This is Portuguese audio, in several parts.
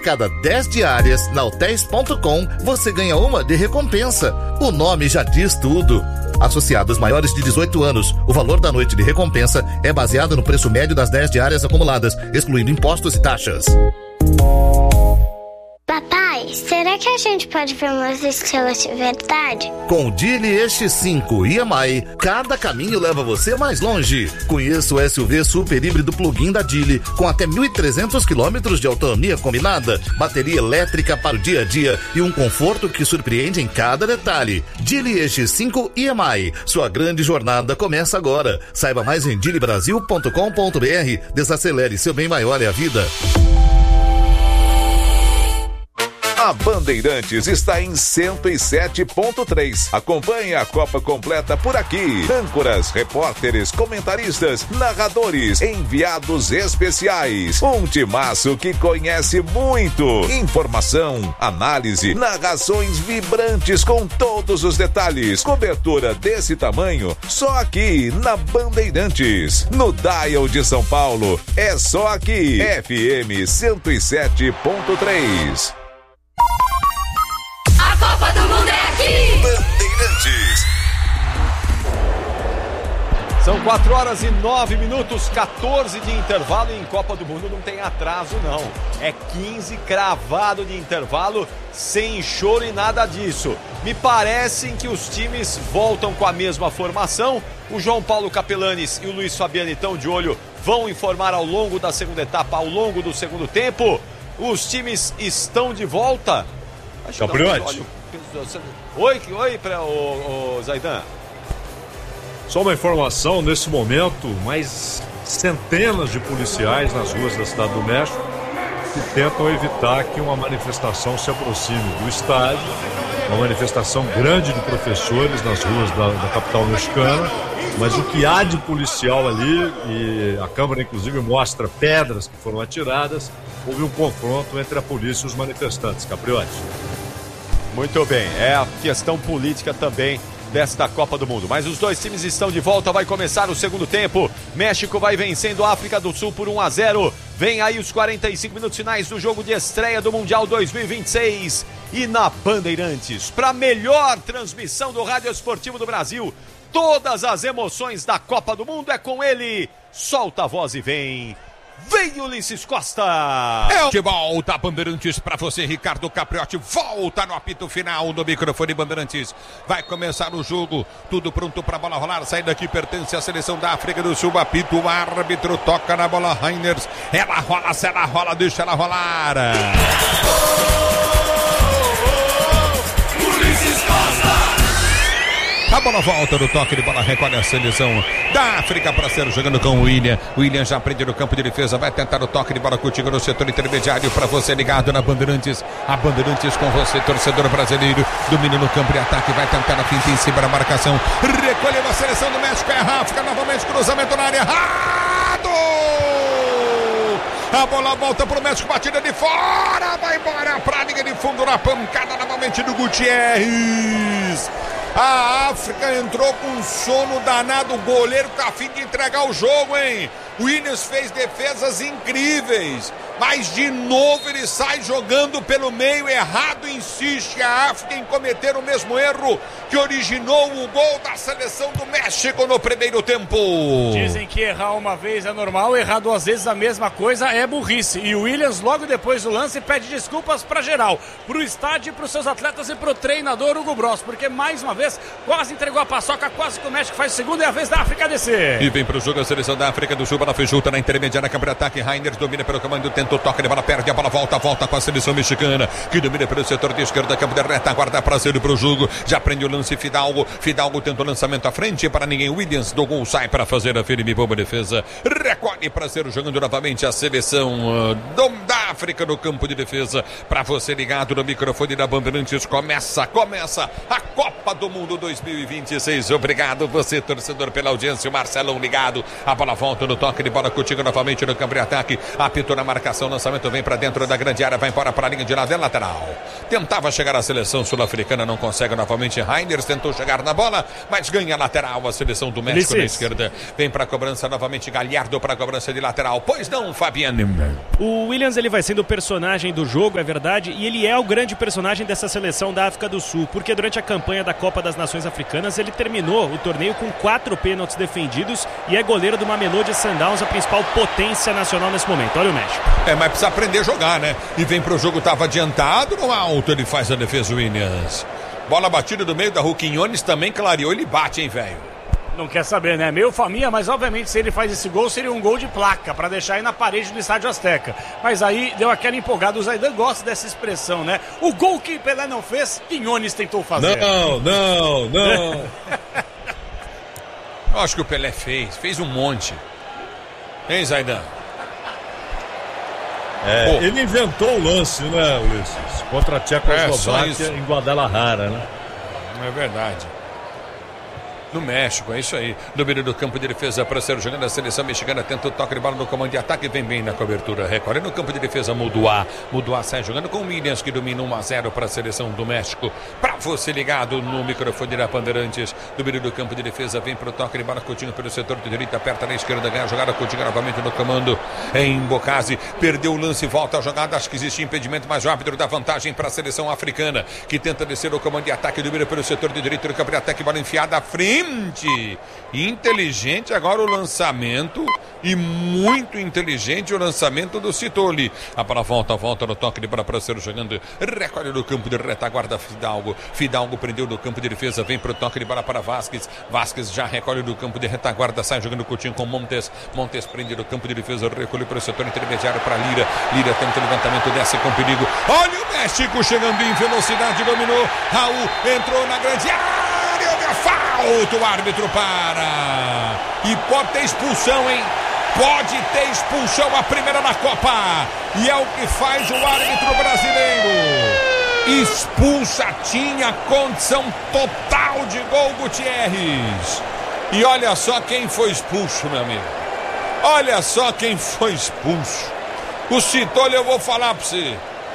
cada 10 diárias na hotéis.com, você ganha uma de recompensa. O nome já diz tudo. Associados maiores de 18 anos, o valor da noite de recompensa é baseado no preço médio das 10 diárias acumuladas, excluindo impostos e taxas. Papai, será que a gente pode ver umas estrelas de verdade? Com o Geely X5 EMI, cada caminho leva você mais longe. Conheça o SUV super híbrido plug-in da Geely, com até 1.300 km de autonomia combinada, bateria elétrica para o dia a dia e um conforto que surpreende em cada detalhe. Geely X5 EMI, sua grande jornada começa agora. Saiba mais em geelybrasil.com.br. Desacelere, seu bem maior é a vida. A Bandeirantes está em 107.3. Acompanhe a Copa completa por aqui. Âncoras, repórteres, comentaristas, narradores, enviados especiais. Um timaço que conhece muito. Informação, análise, narrações vibrantes com todos os detalhes. Cobertura desse tamanho só aqui na Bandeirantes. No Dial de São Paulo, é só aqui. FM 107.3. A Copa do Mundo é aqui! Bandeirantes. São 4h09, 14 de intervalo, e em Copa do Mundo não tem atraso não. É 15 cravado de intervalo, sem choro e nada disso. Me parece que os times voltam com a mesma formação. O João Paulo Capelanes e o Luiz Fabiano estão de olho, vão informar ao longo da segunda etapa, ao longo do segundo tempo. Os times estão de volta. Capriotti. Oi, o Zaidan. Só uma informação, nesse momento, mais centenas de policiais nas ruas da Cidade do México que tentam evitar que uma manifestação se aproxime do estádio. Uma manifestação grande de professores nas ruas da capital mexicana, mas o que há de policial ali, e a câmera inclusive mostra pedras que foram atiradas, houve um confronto entre a polícia e os manifestantes. Capriotti. Muito bem, é a questão política também desta Copa do Mundo. Mas os dois times estão de volta, vai começar o segundo tempo. México vai vencendo a África do Sul por 1-0. Vem aí os 45 minutos finais do jogo de estreia do Mundial 2026. E na Bandeirantes, para a melhor transmissão do Rádio Esportivo do Brasil, todas as emoções da Copa do Mundo é com ele. Solta a voz e vem... Vem Ulisses Costa! É de volta, Bandeirantes, pra você, Ricardo Capriotti. Volta no apito final do microfone Bandeirantes. Vai começar o jogo, tudo pronto pra bola rolar. Saída aqui pertence à seleção da África do Sul. Apito, o árbitro toca na bola, Reiners. Ela rola, se ela rola, deixa ela rolar. Ulisses Costa! A bola volta no toque de bola, recolhe a seleção da África para ser jogando com o William. O William já prende no campo de defesa, vai tentar o toque de bola contigo no setor intermediário para você ligado na Bandeirantes. A Bandeirantes com você, torcedor brasileiro. Domina no campo de ataque, vai tentar a finta em cima da marcação. Recolheu a seleção do México, é a África novamente, cruzamento na área. Errado! A bola volta pro México, batida de fora, vai embora pra linha de fundo na pancada novamente do Gutierrez. A África entrou com um sono danado, o goleiro tá a fim de entregar o jogo, hein? O Williams fez defesas incríveis, mas de novo ele sai jogando pelo meio errado, insiste a África em cometer o mesmo erro que originou o gol da seleção do México no primeiro tempo. Dizem que errar uma vez é normal, errar duas vezes a mesma coisa é burrice. E o Williams, logo depois do lance, pede desculpas pra geral, pro estádio, pros seus atletas e pro treinador Hugo Bross, porque mais uma vez quase entregou a paçoca, quase que o México faz o segundo, e a vez da África descer. E vem pro jogo a seleção da África do Sul, bola fejuta na intermediária, campo de ataque, Reiners domina pelo comando, tenta o toque de bola, perde a bola, volta com a seleção mexicana, que domina pelo setor de esquerda, campo de reta, aguarda pra sair pro jogo, já prende o lance Fidalgo tenta o lançamento à frente, para ninguém, Williams do gol, sai para fazer a firme boa defesa, recolhe para ser jogando novamente a seleção da África no campo de defesa, para você ligado no microfone da Bandeirantes, começa a Copa Copa do Mundo 2026. Obrigado você, torcedor, pela audiência. O Marcelão ligado. A bola volta no toque de bola contigo novamente no campo de ataque. Apitou na marcação, lançamento vem para dentro da grande área, vai embora para a linha de lado, é lateral. Tentava chegar à seleção sul-africana, não consegue novamente. Reinders tentou chegar na bola, mas ganha lateral a seleção do México na esquerda. Vem para a cobrança novamente, Galhardo para a cobrança de lateral. Pois não, Fabiano. O Williams, ele vai sendo o personagem do jogo, é verdade, e ele é o grande personagem dessa seleção da África do Sul, porque durante a campanha da Copa das Nações Africanas, ele terminou o torneio com 4 pênaltis defendidos e é goleiro do Mamelodi Sundowns, a principal potência nacional nesse momento. Olha o México. Mas precisa aprender a jogar, né? E vem pro jogo, tava adiantado, no alto ele faz a defesa, Williams. Bola batida do meio da rua, Quinones também clareou, ele bate, hein, velho? Não quer saber, né? Meio família, mas obviamente se ele faz esse gol, seria um gol de placa, pra deixar aí na parede do Estádio Azteca. Mas aí deu aquela empolgada, o Zaidan gosta dessa expressão, né? O gol que Pelé não fez, Quinones tentou fazer. Não. Eu acho que o Pelé fez um monte. Hein, Zaidan? Ele inventou o lance, né, Ulisses? Contra a Tchecoslováquia em Guadalajara, né? É verdade. No México, é isso aí. Domínio do campo de defesa para ser jogando a seleção mexicana. Tenta o toque de bola no comando de ataque. Vem bem na cobertura. Recolhe no campo de defesa. Muduá sai jogando com o Williams, que domina 1-0 para a seleção do México. Para você ligado no microfone da Bandeirantes. Domínio do campo de defesa. Vem para o toque de bola. Coutinho pelo setor de direita. Aperta na esquerda. Ganha a jogada. Coutinho novamente no comando. Em Bocase. Perdeu o lance. Volta a jogada. Acho que existe impedimento mais rápido. Dá vantagem para a seleção africana, que tenta descer o comando de ataque. Domina pelo setor de direita do campo de ataque. Bola enfiada à frente. Inteligente agora o lançamento e muito inteligente o lançamento do Citoli. A bola volta no toque de bola para ser jogando. Recolhe no campo de retaguarda Fidalgo prendeu no campo de defesa. Vem para o toque de bola para Vasquez já recolhe no campo de retaguarda. Sai jogando Coutinho com Montes prende no campo de defesa. Recolhe para o setor intermediário para Lira tenta o levantamento, desce com perigo. Olha o México chegando em velocidade, dominou. Raul entrou na grande área. Falta, o árbitro para. E pode ter expulsão, hein? Pode ter expulsão, a primeira da Copa. E é o que faz o árbitro brasileiro. Expulsa, tinha condição total de gol, Gutierrez. E olha só quem foi expulso, meu amigo. Olha só quem foi expulso. O Citoli, eu vou falar pra você.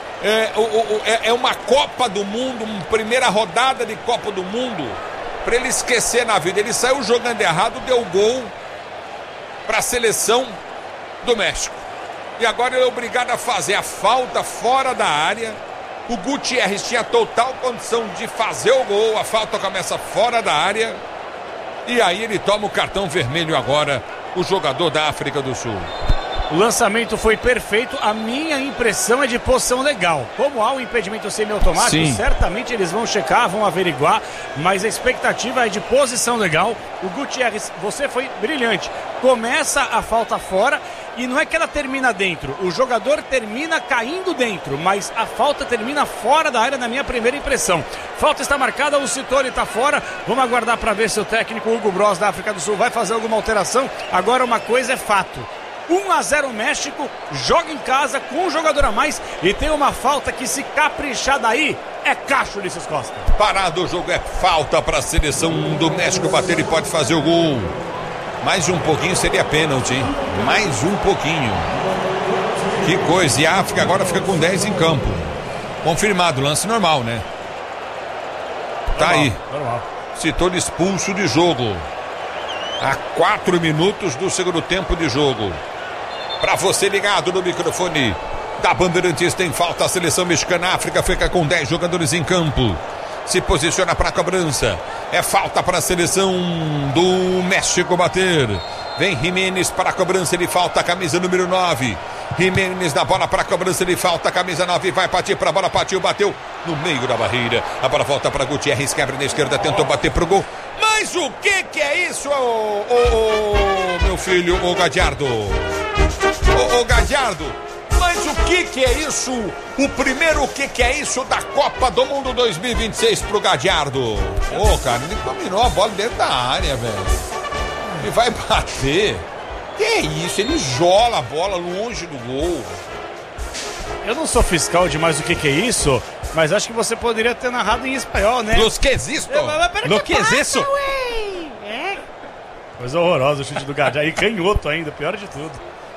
É uma Copa do Mundo, uma primeira rodada de Copa do Mundo, para ele esquecer na vida. Ele saiu jogando errado, deu gol para a seleção do México. E agora ele é obrigado a fazer a falta fora da área. O Gutierrez tinha total condição de fazer o gol. A falta começa fora da área. E aí ele toma o cartão vermelho agora, o jogador da África do Sul. O lançamento foi perfeito, a minha impressão é de posição legal. Como há o impedimento semiautomático, certamente eles vão checar, vão averiguar, mas a expectativa é de posição legal. O Gutierrez, você foi brilhante. Começa a falta fora e não é que ela termina dentro, o jogador termina caindo dentro, mas a falta termina fora da área, na minha primeira impressão. Falta está marcada, o Citoli está fora. Vamos aguardar para ver se o técnico Hugo Bross da África do Sul vai fazer alguma alteração. Agora uma coisa é fato. 1-0 México, joga em casa com um jogador a mais e tem uma falta que, se caprichar daí, é cacho, Ulisses Costa. Parado o jogo, é falta para a seleção do México bater e pode fazer o gol. Mais um pouquinho seria pênalti, hein? Mais um pouquinho. Que coisa, e a África agora fica com 10 em campo. Confirmado, lance normal, né? Tá normal, aí. Normal. Citoli expulso de jogo. A 4 minutos do segundo tempo de jogo. Para você ligado no microfone da Bandeirantes, tem falta a seleção mexicana. A África fica com 10 jogadores em campo. Se posiciona para a cobrança. É falta para a seleção do México bater. Vem Jiménez para a cobrança, ele falta a camisa número 9. Jiménez da bola para a cobrança, ele falta a camisa 9. Vai partir para a bola, partiu, bateu no meio da barreira. A bola volta para Gutierrez, quebra na esquerda, tentou bater pro gol. Mas o que é isso, meu filho, o Galhardo? O Galhardo, mas o que é isso? O primeiro, o que é isso da Copa do Mundo 2026 pro Galhardo? Cara, ele dominou a bola dentro da área, velho. Ele vai bater. Que é isso? Ele jola a bola longe do gol. Eu não sou fiscal de mais o que é isso, mas acho que você poderia ter narrado em espanhol, né? Los que existe? Lo que é isso? Coisa horrorosa o chute do Gadiardo. E canhoto ainda, pior de tudo.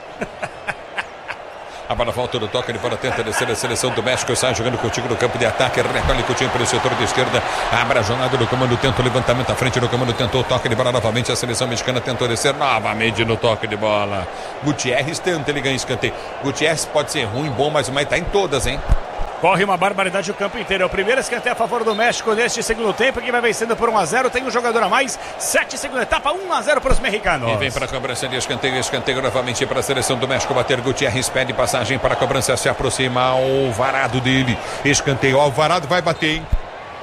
A bola volta do toque, ele para tenta descer a seleção do México, sai jogando contigo no campo de ataque, recolhe Coutinho pelo setor de esquerda, abre a jornada do comando, tenta o levantamento à frente do comando, tentou o toque de bola novamente, a seleção mexicana tentou descer novamente no toque de bola. Gutierrez tenta, ele ganha escanteio. Gutierrez pode ser ruim, bom, mas tá em todas, hein? Corre uma barbaridade o campo inteiro. É o primeiro escanteio a favor do México neste segundo tempo, que vai vencendo por 1-0. Tem um jogador a mais. 7 segunda etapa, 1-0 para os mexicanos. E vem para a cobrança de escanteio. Escanteio novamente para a seleção do México bater. Gutierrez pede passagem para a cobrança. Se aproxima Alvarado dele. Escanteio. Alvarado vai bater, hein?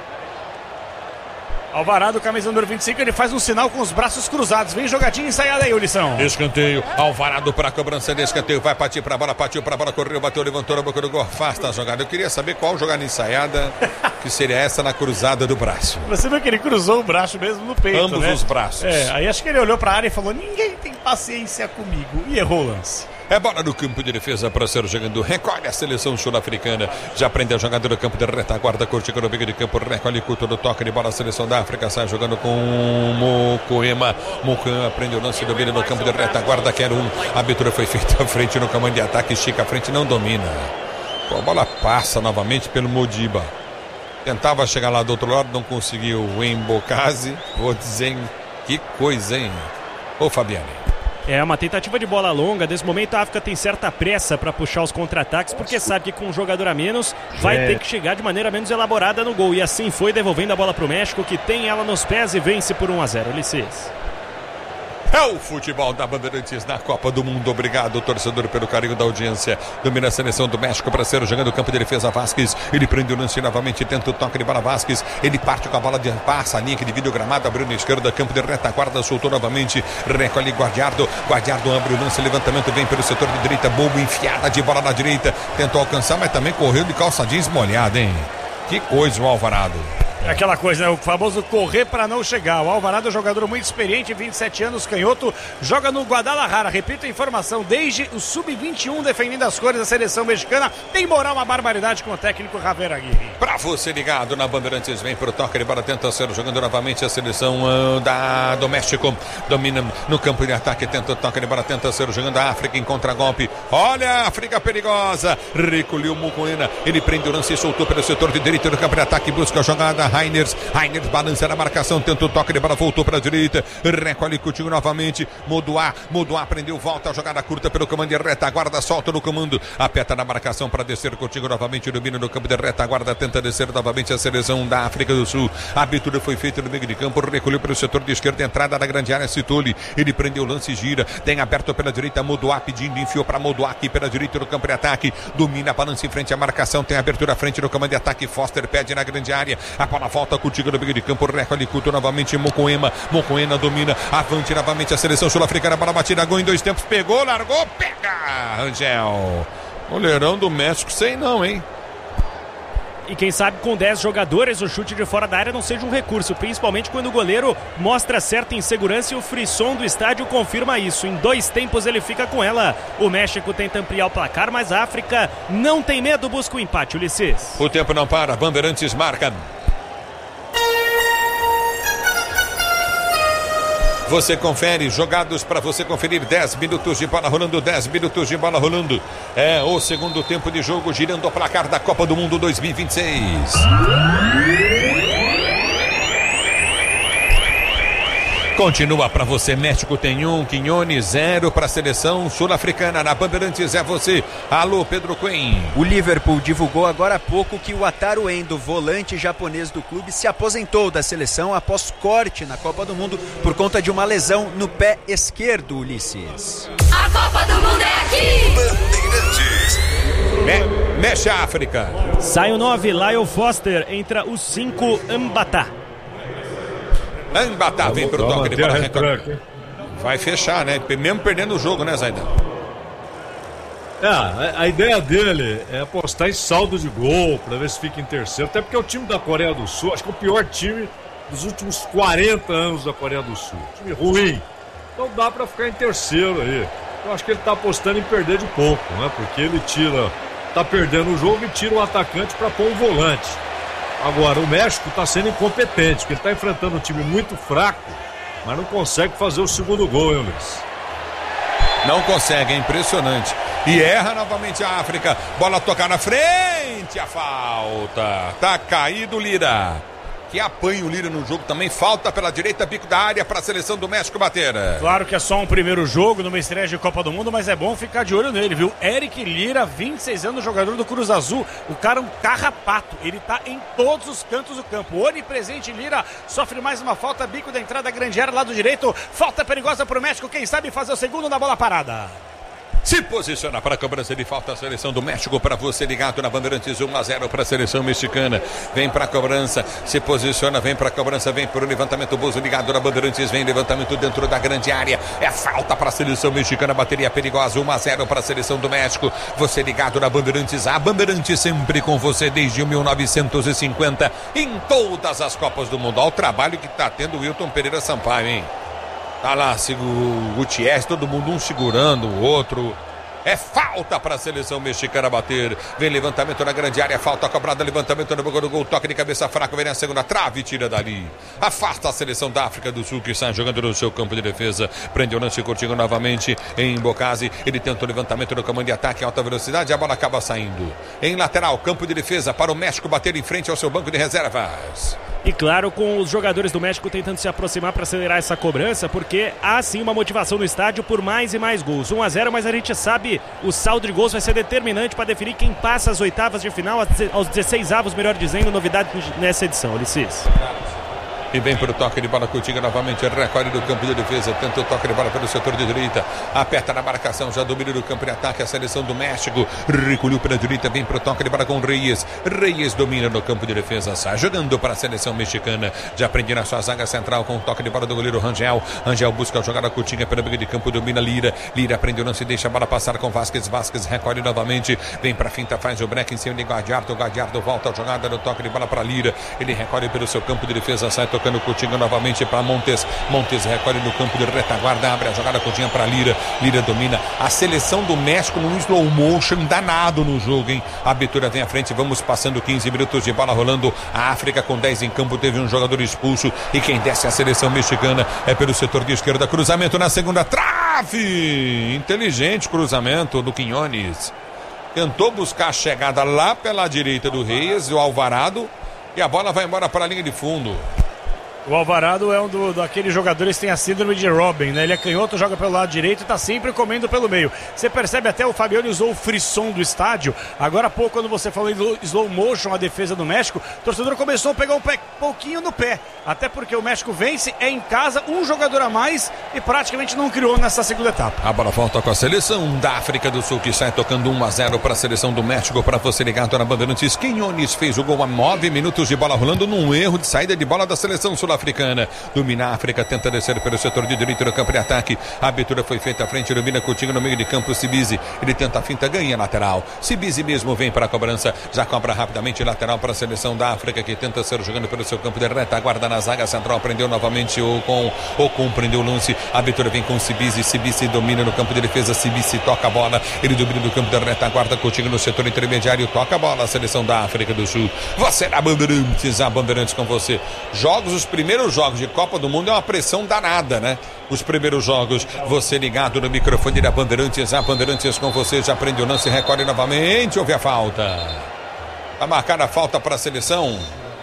Alvarado, camisa número 25, ele faz um sinal com os braços cruzados. Vem jogadinha ensaiada aí, Ulição. Escanteio, Alvarado para a cobrança de escanteio. Vai partir para a bola, partiu para a bola, correu, bateu, levantou na boca do gol. Afasta a jogada. Eu queria saber qual jogada ensaiada que seria essa na cruzada do braço. Você viu que ele cruzou o braço mesmo no peito, ambos, né? Os braços. Aí acho que ele olhou para a área e falou: ninguém tem paciência comigo. E errou o lance. É bola no campo de defesa para ser jogando. Recolhe a seleção sul-africana. Já prende a jogada no campo de retaguarda. Curtico no meio de campo. Recolhe culto do toque de bola. A seleção da África sai jogando com Mokoema. Mokoema prende o lance do meio no campo de retaguarda. Quer um. A abertura foi feita à frente no comando de ataque. Estica a frente, não domina. A bola passa novamente pelo Modiba. Tentava chegar lá do outro lado, não conseguiu. O Embocase. Vou dizer, que coisa, hein? Ô, Fabiane. É uma tentativa de bola longa. Nesse momento a África tem certa pressa para puxar os contra-ataques, porque sabe que com um jogador a menos vai ter que chegar de maneira menos elaborada no gol. E assim foi, devolvendo a bola para o México, que tem ela nos pés e vence por 1-0. Ulisses. É o futebol da Bandeirantes na Copa do Mundo. Obrigado, torcedor, pelo carinho da audiência. Domina a seleção do México para ser jogando o campo de defesa. Vasquez, ele prende o lance novamente, tenta o toque de bola. Vasquez, ele parte com a bola, passa a linha que divide o gramado, abriu na esquerda, campo de retaguarda, soltou novamente, recolhe Guardiardo. Guardiardo abre o lance, levantamento, vem pelo setor de direita, bomba enfiada de bola na direita, tentou alcançar, mas também correu de calça jeans molhada, hein? Que coisa o Alvarado. É aquela coisa, né? O famoso correr para não chegar. O Alvarado é um jogador muito experiente, 27 anos, canhoto, joga no Guadalajara. Repito a informação, desde o Sub-21 defendendo as cores da seleção mexicana. Tem moral, uma barbaridade com o técnico Javier Aguirre. Pra você ligado na Bandeirantes, vem pro toque de bola, tenta ser jogando novamente a seleção do México. Domina no campo de ataque, tenta o toque de bola, tenta ser jogando a África em contra-golpe. Olha a África perigosa. Recolheu o Mokoena, ele prende o lance e soltou pelo setor de direita do campo de ataque, busca a jogada. Reiners balança na marcação, tenta o toque de bola, voltou para a direita, recolhe Coutinho novamente, Moduá prendeu, volta a jogada curta pelo comando de retaguarda, solta no comando, aperta na marcação para descer Coutinho novamente, domina no campo de retaguarda, tenta descer novamente a seleção da África do Sul. A abertura foi feita no meio de campo, recolheu pelo setor de esquerda, entrada na grande área, Citoli, ele prendeu o lance e gira, tem aberto pela direita, Moduá pedindo, enfiou para Moduá aqui pela direita no campo de ataque, domina, balança em frente à marcação, tem abertura à frente no comando de ataque, Foster pede na grande área, a bola volta contigo no meio de campo, recolhe culto novamente, Mokoena domina, avante novamente a seleção sul-africana, bola batida, gol em 2 tempos, pegou, largou, pega, Rangel, goleirão do México, sei não, hein? E quem sabe com 10 jogadores o chute de fora da área não seja um recurso, principalmente quando o goleiro mostra certa insegurança e o frisson do estádio confirma isso. Em 2 tempos ele fica com ela. O México tenta ampliar o placar, mas a África não tem medo, busca o empate, Ulisses. O tempo não para, Bandeirantes marca. Você confere, jogados para você conferir, 10 minutos de bola rolando, 10 minutos de bola rolando. É o segundo tempo de jogo, girando o placar da Copa do Mundo 2026. Continua para você, México tem 1, Quinones 0 para a seleção sul-africana. Na Bandeirantes é você. Alô, Pedro Quen. O Liverpool divulgou agora há pouco que o Ataru Endo, volante japonês do clube, se aposentou da seleção após corte na Copa do Mundo por conta de uma lesão no pé esquerdo, Ulisses. A Copa do Mundo é aqui! Bandeirantes. Mexe a África. Sai o 9, Lyle Foster, entra o 5, Ambatá. Ambatá vem pro toque de bola. Vai fechar, né? Mesmo perdendo o jogo, né, Zaidan? A ideia dele é apostar em saldo de gol para ver se fica em terceiro. Até porque o time da Coreia do Sul, acho que é o pior time dos últimos 40 anos da Coreia do Sul. Time ruim. Então dá para ficar em terceiro aí. Eu acho que ele tá apostando em perder de pouco, né? Porque ele tira tá perdendo o jogo e tira o atacante para pôr um volante. Agora, o México está sendo incompetente, porque ele está enfrentando um time muito fraco, mas não consegue fazer o segundo gol, hein, Luiz? Não consegue, é impressionante. E erra novamente a África. Bola tocar na frente, a falta. Tá caído o Lira. Que apanha o Lira no jogo também. Falta pela direita, bico da área para a seleção do México bater. Claro que é só um primeiro jogo numa estreia de Copa do Mundo, mas é bom ficar de olho nele, viu? Eric Lira, 26 anos, jogador do Cruz Azul. O cara é um carrapato. Ele tá em todos os cantos do campo. Onipresente Lira sofre mais uma falta. Bico da entrada, grande área, lado direito. Falta perigosa pro México. Quem sabe fazer o segundo na bola parada. Se posiciona para a cobrança de falta a seleção do México, para você ligado na Bandeirantes, 1-0 para a seleção mexicana. Vem para a cobrança, se posiciona, vem para a cobrança, vem para o levantamento, Bozo ligado na Bandeirantes, vem levantamento dentro da grande área. É falta para a seleção mexicana, bateria perigosa, 1-0 para a seleção do México. Você ligado na Bandeirantes, a Bandeirantes sempre com você desde 1950 em todas as Copas do Mundo. Olha o trabalho que está tendo o Wilton Pereira Sampaio, hein? Tá lá, o Gutierrez, todo mundo um segurando o outro. É falta para a seleção mexicana bater. Vem levantamento na grande área, falta cobrada, levantamento na boca do gol, toque de cabeça fraca, vem na segunda trave, tira dali. Afasta a seleção da África do Sul, que está jogando no seu campo de defesa. Prende o lance curtinho novamente em Bocase. Ele tenta o levantamento no comando de ataque em alta velocidade, a bola acaba saindo. Em lateral, campo de defesa para o México bater em frente ao seu banco de reservas. E claro, com os jogadores do México tentando se aproximar para acelerar essa cobrança, porque há sim uma motivação no estádio por mais e mais gols. 1-0, mas a gente sabe o saldo de gols vai ser determinante para definir quem passa as oitavas de final, aos 16avos, melhor dizendo, novidade nessa edição, Ulisses. E vem para o toque de bola curtinha novamente, recolhe do campo de defesa, tenta o toque de bola pelo setor de direita, aperta na marcação, já domina do campo de ataque a seleção do México, recolheu pela direita, vem para o toque de bola com Reyes, Reyes domina no campo de defesa, sai jogando para a seleção mexicana, já prende na sua zaga central com o toque de bola do goleiro Rangel, Rangel busca a jogada curtinha pela briga de campo, domina Lira, Lira prende o lance, deixa a bola passar com Vasquez, Vasquez recolhe novamente, vem para a finta, faz o break em cima de Gadiardo, Gadiardo volta a jogada no toque de bola para Lira, ele recolhe pelo seu campo de defesa, sai tocando Coutinho novamente para Montes, Montes recolhe no campo de retaguarda, abre a jogada Coutinho para Lira, Lira domina a seleção do México num slow motion danado no jogo, hein? A abertura vem à frente, vamos passando 15 minutos de bola rolando, a África com 10 em campo, teve um jogador expulso e quem desce a seleção mexicana é pelo setor de esquerda, cruzamento na segunda trave, inteligente cruzamento do Quiñones, tentou buscar a chegada lá pela direita do Reyes, o Alvarado, e a bola vai embora para a linha de fundo. O Alvarado é um daqueles jogadores que tem a síndrome de Robin, né? Ele é canhoto, joga pelo lado direito e tá sempre comendo pelo meio. Você percebe até o Fabiano usou o frisson do estádio. Agora há pouco, quando você falou em slow motion, a defesa do México, o torcedor começou a pegar um pouquinho no pé. Até porque o México vence, é em casa, um jogador a mais e praticamente não criou nessa segunda etapa. A bola volta com a seleção da África do Sul, que sai tocando 1-0 para a seleção do México. Para você ligado na Bandeirantes, Quiñones fez o gol a 9 minutos de bola rolando num erro de saída de bola da seleção sul-africana. Domina a África, tenta descer pelo setor de direito do campo de ataque. A abertura foi feita à frente, domina Coutinho no meio de campo, Sibizi. Ele tenta a finta, ganha lateral. Sibizi mesmo vem para a cobrança, já cobra rapidamente lateral para a seleção da África, que tenta ser jogando pelo seu campo de retaguarda na zaga central, prendeu novamente o prendeu o lance. A abertura vem com Sibizi, Sibizi domina no campo de defesa, Sibizi toca a bola, ele domina do campo de retaguarda, Coutinho no setor intermediário, toca a bola, a seleção da África do Sul. Você na Bandeirantes, a Bandeirantes com você. Os primeiros jogos de Copa do Mundo é uma pressão danada, né? Os primeiros jogos, você ligado no microfone da Bandeirantes, a Bandeirantes com você, já prende o lance, recolhe novamente, houve a falta. Tá marcada a falta para a seleção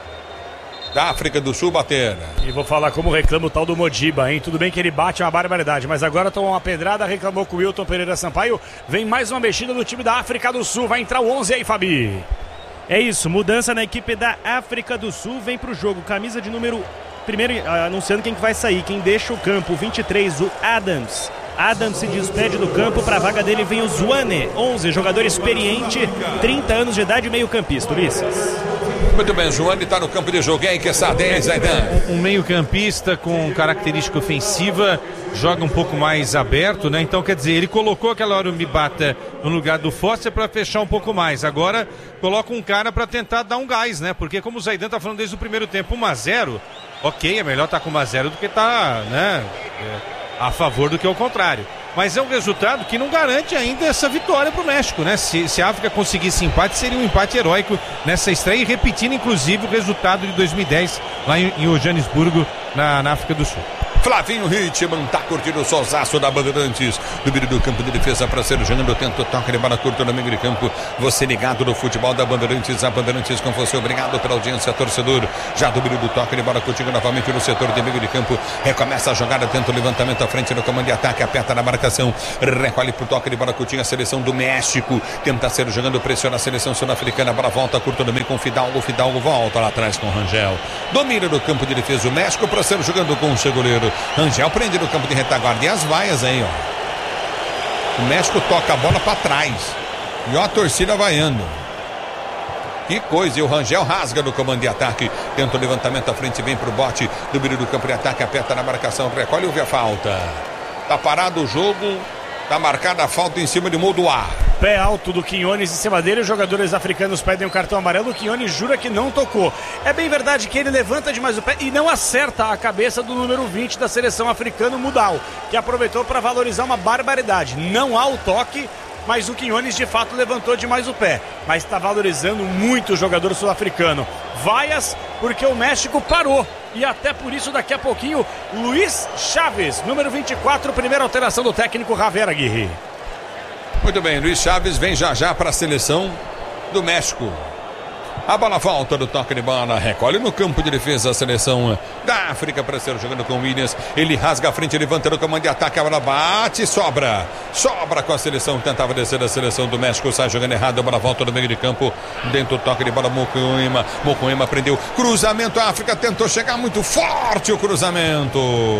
da África do Sul bater. E vou falar como reclama o tal do Modiba, hein? Tudo bem que ele bate, é uma barbaridade, mas agora tomou uma pedrada, reclamou com o Wilton Pereira Sampaio. Vem mais uma mexida do time da África do Sul, vai entrar o 11 aí, Fabi. É isso, mudança na equipe da África do Sul, vem pro jogo, camisa de número... Primeiro, anunciando quem que vai sair, quem deixa o campo, 23, o Adams. Adams se despede do campo, para a vaga dele vem o Zwane, 11, jogador experiente, 30 anos de idade, meio campista, Ulisses. Muito bem, Zwane está no campo de jogo, hein, que essa 10, Aidan. Um meio campista com característica ofensiva, joga um pouco mais aberto, né? Então, quer dizer, ele colocou aquela hora o Mibata no lugar do Foster para fechar um pouco mais. Agora, coloca um cara para tentar dar um gás, né? Porque como o Zaidan tá falando desde o primeiro tempo, 1-0, ok, é melhor estar com 1-0 do que estar, né, a favor do que ao contrário. mas é um resultado que não garante ainda essa vitória pro México, né? Se a África conseguisse empate, seria um empate heróico nessa estreia e repetindo inclusive o resultado de 2010 lá em Joanesburgo, na África do Sul. Flavinho Hitman tá curtindo o solzaço da Bandeirantes. Do meio do campo de defesa para ser jogando, tenta o toque de bola curta no meio de campo. Você ligado no futebol da Bandeirantes, a Bandeirantes com você. Obrigado pela audiência, torcedor. Já do meio do toque de bola curtindo novamente no setor de meio de campo. Recomeça a jogada, tenta o levantamento à frente no comando de ataque, aperta na marcação. Recolhe pro toque de bola curtinha a seleção do México. Tenta ser jogando, pressiona a seleção sul-africana. A bola volta curta no meio com Fidalgo. Fidalgo volta lá atrás com Rangel. Domina no campo de defesa o México para ser jogando com o Seguleiro. Rangel prende no campo de retaguarda. E as vaias aí, ó. O México toca a bola para trás. E ó a torcida vaiando. Que coisa. E o Rangel rasga no comando de ataque. Tenta o levantamento à frente, vem pro bote. Do meio do campo de ataque, aperta na marcação. Recolhe e ouve a falta. Tá parado o jogo. Tá marcada a falta em cima de Moduá. Pé alto do Quinones em cima dele, os jogadores africanos pedem um cartão amarelo, o Quinones jura que não tocou. É bem verdade que ele levanta demais o pé e não acerta a cabeça do número 20 da seleção africana, Mudal, que aproveitou para valorizar uma barbaridade. Não há o toque, mas o Quinones de fato levantou demais o pé, mas está valorizando muito o jogador sul-africano. Vaias porque o México parou. E até por isso, daqui a pouquinho, Luiz Chaves, número 24, primeira alteração do técnico Javier Aguirre. Muito bem, Luiz Chaves vem já para a seleção do México. A bola volta do toque de bola, recolhe no campo de defesa a seleção da África para ser jogando com o Williams. Ele rasga a frente, levanta no comando de ataque, a bola bate, sobra com a seleção, tentava descer a seleção do México, sai jogando errado, a bola volta no meio de campo, dentro do toque de bola, Mocoema prendeu, cruzamento, a África tentou chegar muito forte o cruzamento.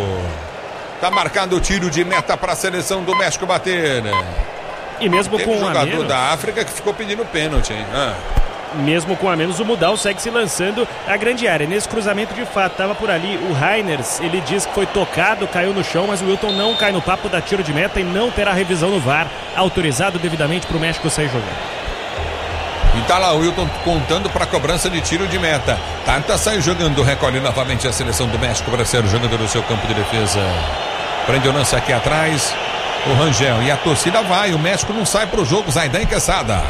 Tá marcado o tiro de meta para a seleção do México bater. E mesmo teve com um jogador menos da África que ficou pedindo pênalti, hein? Mesmo com a menos, o Mudal segue se lançando a grande área. Nesse cruzamento, de fato, estava por ali o Reiners. Ele diz que foi tocado, caiu no chão, mas o Wilton não cai no papo da tiro de meta e não terá revisão no VAR, autorizado devidamente para o México sair jogando. E tá lá o Wilton contando para a cobrança de tiro de meta. Tenta sair jogando, recolhe novamente a seleção do México para ser jogando no seu campo de defesa. Prende o lance aqui atrás, o Rangel. E a torcida vai, o México não sai para o jogo, Zaidan e Quesada.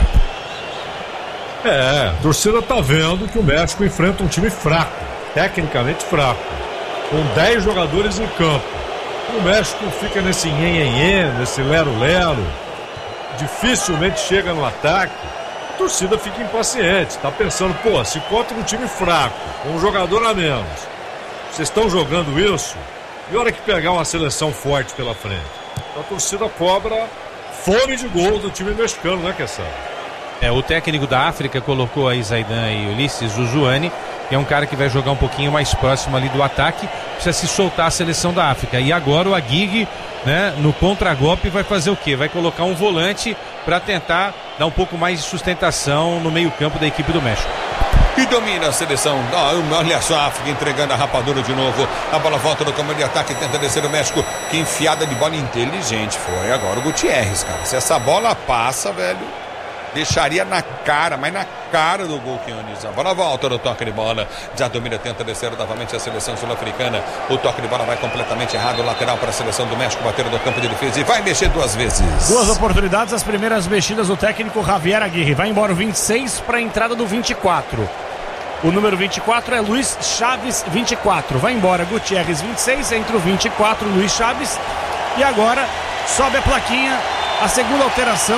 A torcida tá vendo que o México enfrenta um time fraco, tecnicamente fraco, com 10 jogadores em campo. O México fica nesse nhen-nhen-nhen, nesse lero-lero, dificilmente chega no ataque. A torcida fica impaciente, tá pensando, se contra um time fraco, com um jogador a menos, vocês estão jogando isso, e a hora que pegar uma seleção forte pela frente, a torcida cobra fome de gol do time mexicano, né, Quesada? O técnico da África colocou aí Zaidan e Ulisses, o Zuani, que é um cara que vai jogar um pouquinho mais próximo ali do ataque, precisa se soltar a seleção da África. E agora o Aguirre, né, no contragolpe vai fazer o quê? Vai colocar um volante para tentar dar um pouco mais de sustentação no meio-campo da equipe do México. E domina a seleção. Olha só a África entregando a rapadura de novo. A bola volta no comando de ataque, tenta descer o México. Que enfiada de bola inteligente foi agora o Gutierrez, cara. Se essa bola passa, velho, deixaria na cara, mas na cara do gol Quinones. A bola volta no toque de bola. Já domina, tenta descer novamente a seleção sul-africana. O toque de bola vai completamente errado. Lateral para a seleção do México, bater no campo de defesa e vai mexer duas vezes. Duas oportunidades, as primeiras mexidas do técnico Javier Aguirre. Vai embora o 26 para a entrada do 24. O número 24 é Luiz Chaves, 24. Vai embora Gutierrez, 26. Entre o 24, Luiz Chaves. E agora sobe a plaquinha. A segunda alteração,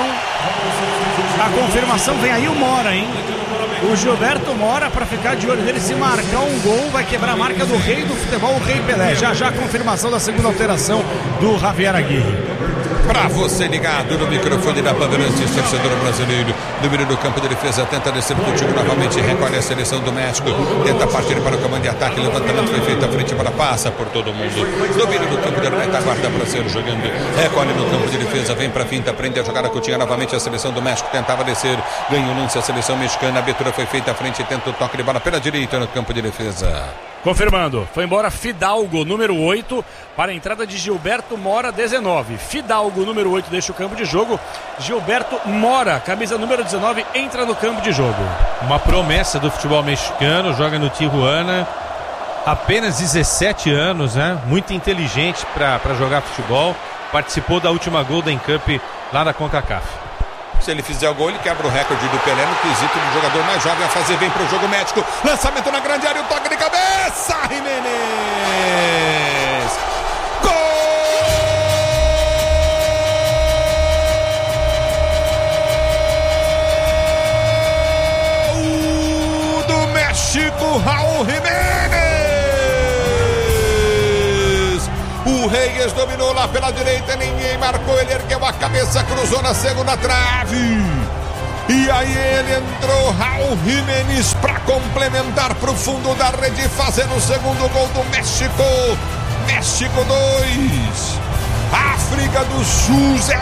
a confirmação, vem aí o Mora, hein? O Gilberto Mora, para ficar de olho nele, se marcar um gol, vai quebrar a marca do rei do futebol, o Rei Pelé. Já a confirmação da segunda alteração do Javier Aguirre. Pra você ligado no microfone da Bandeirantes, torcedor brasileiro, no meio do campo de defesa, tenta descer contigo novamente, recolhe a seleção do México, tenta partir para o comando de ataque, levantamento foi feito à frente, para passa por todo mundo, no meio do campo de retaguarda para ser jogando, recolhe no campo de defesa, vem pra finta, prende a jogada, continha novamente a seleção do México, tentava descer, ganha o lance a seleção mexicana, a abertura foi feita à frente, tenta o toque de bola pela direita no campo de defesa. Confirmando, foi embora Fidalgo, número 8, para a entrada de Gilberto Mora, 19. Fidalgo, número 8, deixa o campo de jogo. Gilberto Mora, camisa número 19, entra no campo de jogo. Uma promessa do futebol mexicano, joga no Tijuana, apenas 17 anos, né? Muito inteligente para jogar futebol. participou da última Golden Cup lá da CONCACAF. Se ele fizer o gol, ele quebra o recorde do Pelé no quesito do jogador mais jovem a fazer. Vem pro jogo médico, lançamento na grande área, o toque de cabeça, Jimenez! México, Raul Jimenez. O Reyes dominou lá pela direita, ninguém marcou, ele ergueu a cabeça, cruzou na segunda trave. E aí ele entrou, Raul Jimenez, para complementar pro fundo da rede, fazendo o segundo gol do México. México 2, África do Sul 0.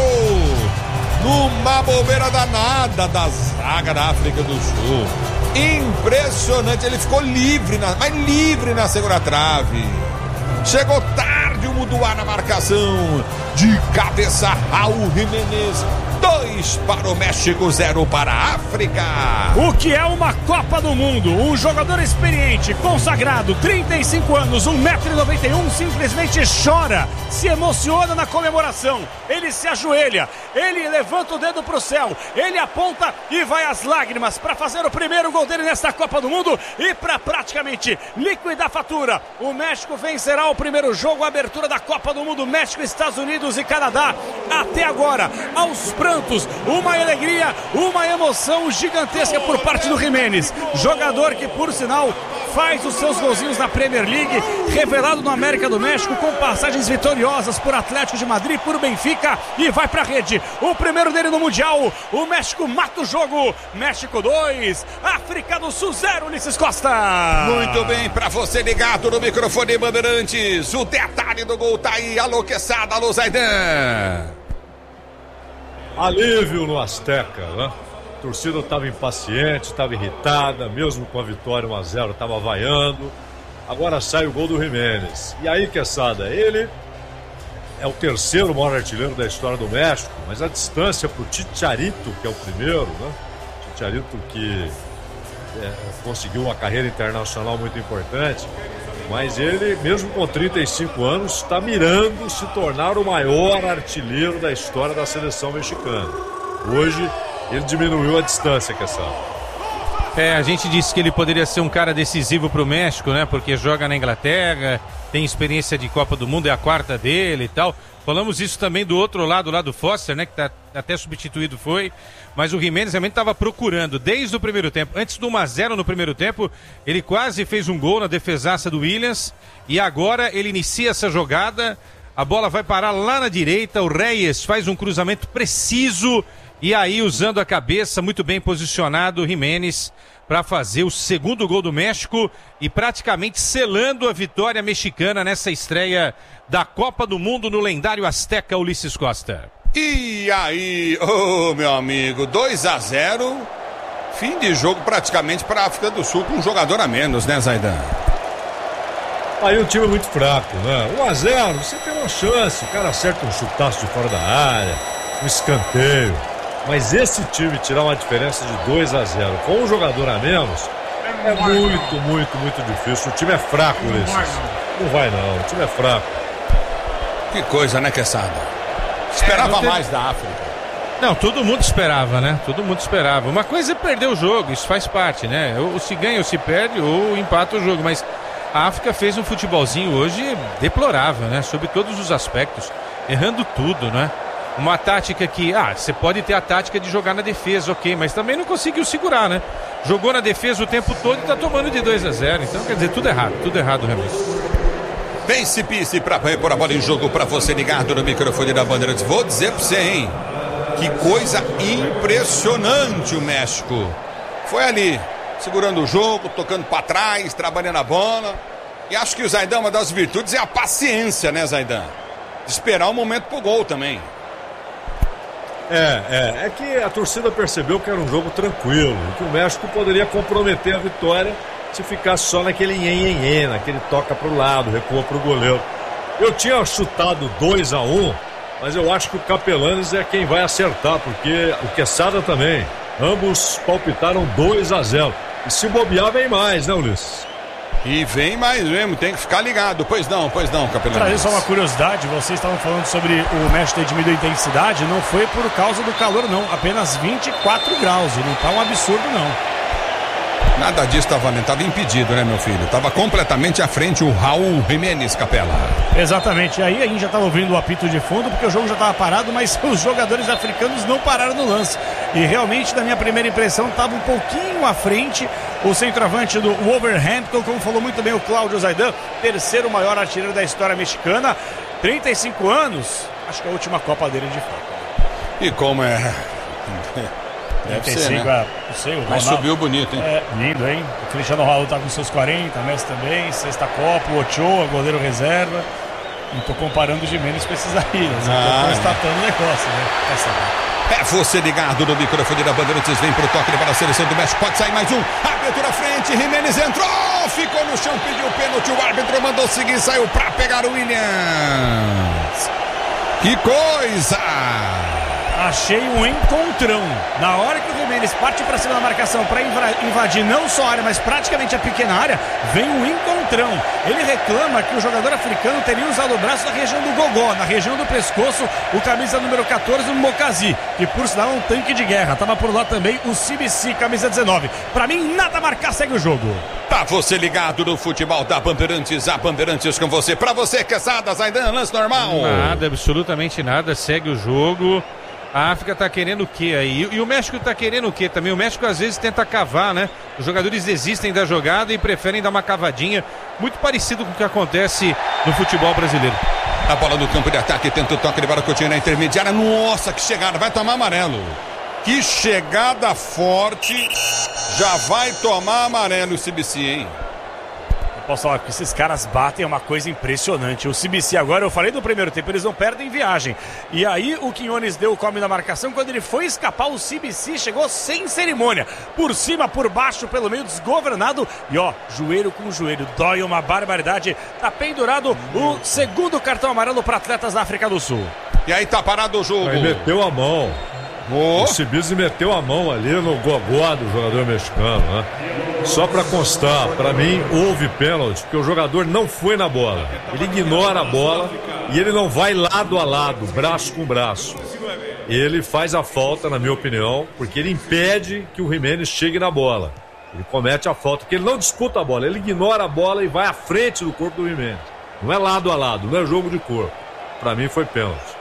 Numa bobeira danada da zaga da África do Sul. Impressionante, ele ficou livre na segunda trave. Chegou tarde o Muduá na marcação. De cabeça, Raul Jimenez. 2 para o México, 0 para a África. O que é uma Copa do Mundo? Um jogador experiente, consagrado, 35 anos, 1,91 m, simplesmente chora, se emociona na comemoração. Ele se ajoelha, ele levanta o dedo para o céu, ele aponta e vai às lágrimas para fazer o primeiro gol dele nesta Copa do Mundo e para praticamente liquidar a fatura. O México vencerá o primeiro jogo, a abertura da Copa do Mundo, México, Estados Unidos e Canadá. Até agora, aos prantos, uma alegria, uma emoção gigantesca por parte do Jimenez, jogador que, por sinal, faz os seus golzinhos na Premier League, revelado no América do México, com passagens vitoriosas por Atlético de Madrid, por Benfica, e vai pra rede. O primeiro dele no Mundial. O México mata o jogo. México 2, África do Sul 0, Ulisses Costa. Muito bem, pra você ligado no microfone Bandeirantes, o detalhe do gol tá aí. Alô, Quesada, alô, Zaidan. Alívio no Azteca, né? A torcida estava impaciente, estava irritada, mesmo com a vitória 1-0, estava vaiando. Agora sai o gol do Jimenez. E aí, Quesada, ele é o terceiro maior artilheiro da história do México, mas a distância para o Chicharito, que é o primeiro, né? Chicharito que conseguiu uma carreira internacional muito importante, mas ele, mesmo com 35 anos, está mirando se tornar o maior artilheiro da história da seleção mexicana. Hoje, ele diminuiu a distância, Quesada. A gente disse que ele poderia ser um cara decisivo para o México, né? Porque joga na Inglaterra, tem experiência de Copa do Mundo, é a quarta dele e tal. Falamos isso também do outro lado, lá do Foster, né? Que tá até substituído foi. Mas o Jimenez realmente estava procurando desde o primeiro tempo. Antes do 1-0 no primeiro tempo, ele quase fez um gol na defesaça do Williams. E agora ele inicia essa jogada. A bola vai parar lá na direita. O Reyes faz um cruzamento preciso. E aí, usando a cabeça, muito bem posicionado, o Jimenez para fazer o segundo gol do México e praticamente selando a vitória mexicana nessa estreia da Copa do Mundo no lendário Azteca, Ulisses Costa. E aí, meu amigo, 2-0, fim de jogo praticamente para a África do Sul, com um jogador a menos, né, Zaidan? Aí o time é muito fraco, né? 1-0, você tem uma chance, o cara acerta um chutaço de fora da área, um escanteio. Mas esse time tirar uma diferença de 2-0 com um jogador a menos é muito, muito, muito difícil. O time é fraco, Ulisses. Não vai não, o time é fraco. Que coisa, né, Quesada? Esperava mais da África. Não, todo mundo esperava, né? Todo mundo esperava. Uma coisa é perder o jogo, isso faz parte, né? Ou se ganha ou se perde, ou empata o jogo. Mas a África fez um futebolzinho hoje deplorável, né? Sobre todos os aspectos, errando tudo, né? Uma tática que, você pode ter a tática de jogar na defesa, ok, mas também não conseguiu segurar, né? Jogou na defesa o tempo todo e tá tomando de 2-0, então quer dizer, tudo errado realmente. Pense Pice pra pôr a bola em jogo pra você ligado no microfone da Bandeirantes. Vou dizer pra você, hein? Que coisa impressionante o México. Foi ali, segurando o jogo, tocando pra trás, trabalhando a bola. E acho que o Zaidan, uma das virtudes é a paciência, né, Zaidan? De esperar um momento pro gol também. É que a torcida percebeu que era um jogo tranquilo, que o México poderia comprometer a vitória se ficasse só naquele nhenhenhen, naquele toca pro lado, recua pro goleiro. Eu tinha chutado 2-1, mas eu acho que o Capelanes é quem vai acertar, porque o Quesada também. Ambos palpitaram 2-0. E se bobear, vem mais, né, Ulisses? E vem mais mesmo, tem que ficar ligado. Pois não, capelão. Trazer só uma curiosidade, vocês estavam falando sobre o México ter diminuído a intensidade, não foi por causa do calor não, apenas 24 graus, e não tá um absurdo não. Nada disso tá valendo, tava impedido, né, meu filho? Tava completamente à frente o Raul Jiménez, Capela. Exatamente, aí a gente já tava ouvindo o apito de fundo, porque o jogo já tava parado, mas os jogadores africanos não pararam no lance. E realmente, na minha primeira impressão, tava um pouquinho à frente o centroavante do Wolverhampton, como falou muito bem o Cláudio Zaidan, terceiro maior artilheiro da história mexicana, 35 anos, acho que é a última Copa dele de fato. E como é... Deve ser, né? Não sei, o mas Ronaldo, subiu bonito, hein? Lindo, hein? O Cristiano Ronaldo tá com seus 40, Messi também, sexta Copa, o Ochoa, goleiro reserva. Não tô comparando o Jimenez com esses aí, né? Tô constatando o negócio, né? É você ligado no microfone da Bandeirantes, vem pro toque para a seleção do México, pode sair mais um, abertura à frente, Jimenez entrou, ficou no chão, pediu o pênalti, o árbitro mandou seguir, saiu pra pegar o Williams. Que coisa! Achei um encontrão. Na hora que o Jimenez parte para cima da marcação para invadir não só a área, mas praticamente a pequena área, vem um encontrão. Ele reclama que o jogador africano teria usado o braço na região do gogó, na região do pescoço, o camisa número 14, o Mokazi, que por sinal é um tanque de guerra. Tava por lá também o CBC, camisa 19. Para mim, nada a marcar, segue o jogo. Tá você ligado no futebol da Bandeirantes, a Bandeirantes com você. Para você, Quesada, Zaidan, lance normal. Nada, absolutamente nada, segue o jogo. A África tá querendo o quê aí? E o México tá querendo o quê também? O México às vezes tenta cavar, né? Os jogadores desistem da jogada e preferem dar uma cavadinha. Muito parecido com o que acontece no futebol brasileiro. A bola no campo de ataque, tenta o toque de Baracotinho na intermediária. Nossa, que chegada, vai tomar amarelo. Que chegada forte. Já vai tomar amarelo o CBC, hein? Posso falar que esses caras batem, é uma coisa impressionante. O CBC agora, eu falei no primeiro tempo, eles não perdem viagem. E aí o Quinones deu o come na marcação. Quando ele foi escapar, o CBC chegou sem cerimônia. Por cima, por baixo, pelo meio, desgovernado. E ó, joelho com joelho, dói uma barbaridade. Tá pendurado o segundo cartão amarelo para atletas da África do Sul. E aí tá parado o jogo. Aí meteu a mão. O Cibizi meteu a mão ali no gogó do jogador mexicano, né? Só para constar, para mim houve pênalti, porque o jogador não foi na bola. Ele ignora a bola e ele não vai lado a lado, braço com braço. Ele faz a falta, na minha opinião, porque ele impede que o Jimenez chegue na bola. Ele comete a falta, porque ele não disputa a bola, ele ignora a bola e vai à frente do corpo do Jimenez. Não é lado a lado, não é jogo de corpo. Para mim foi pênalti.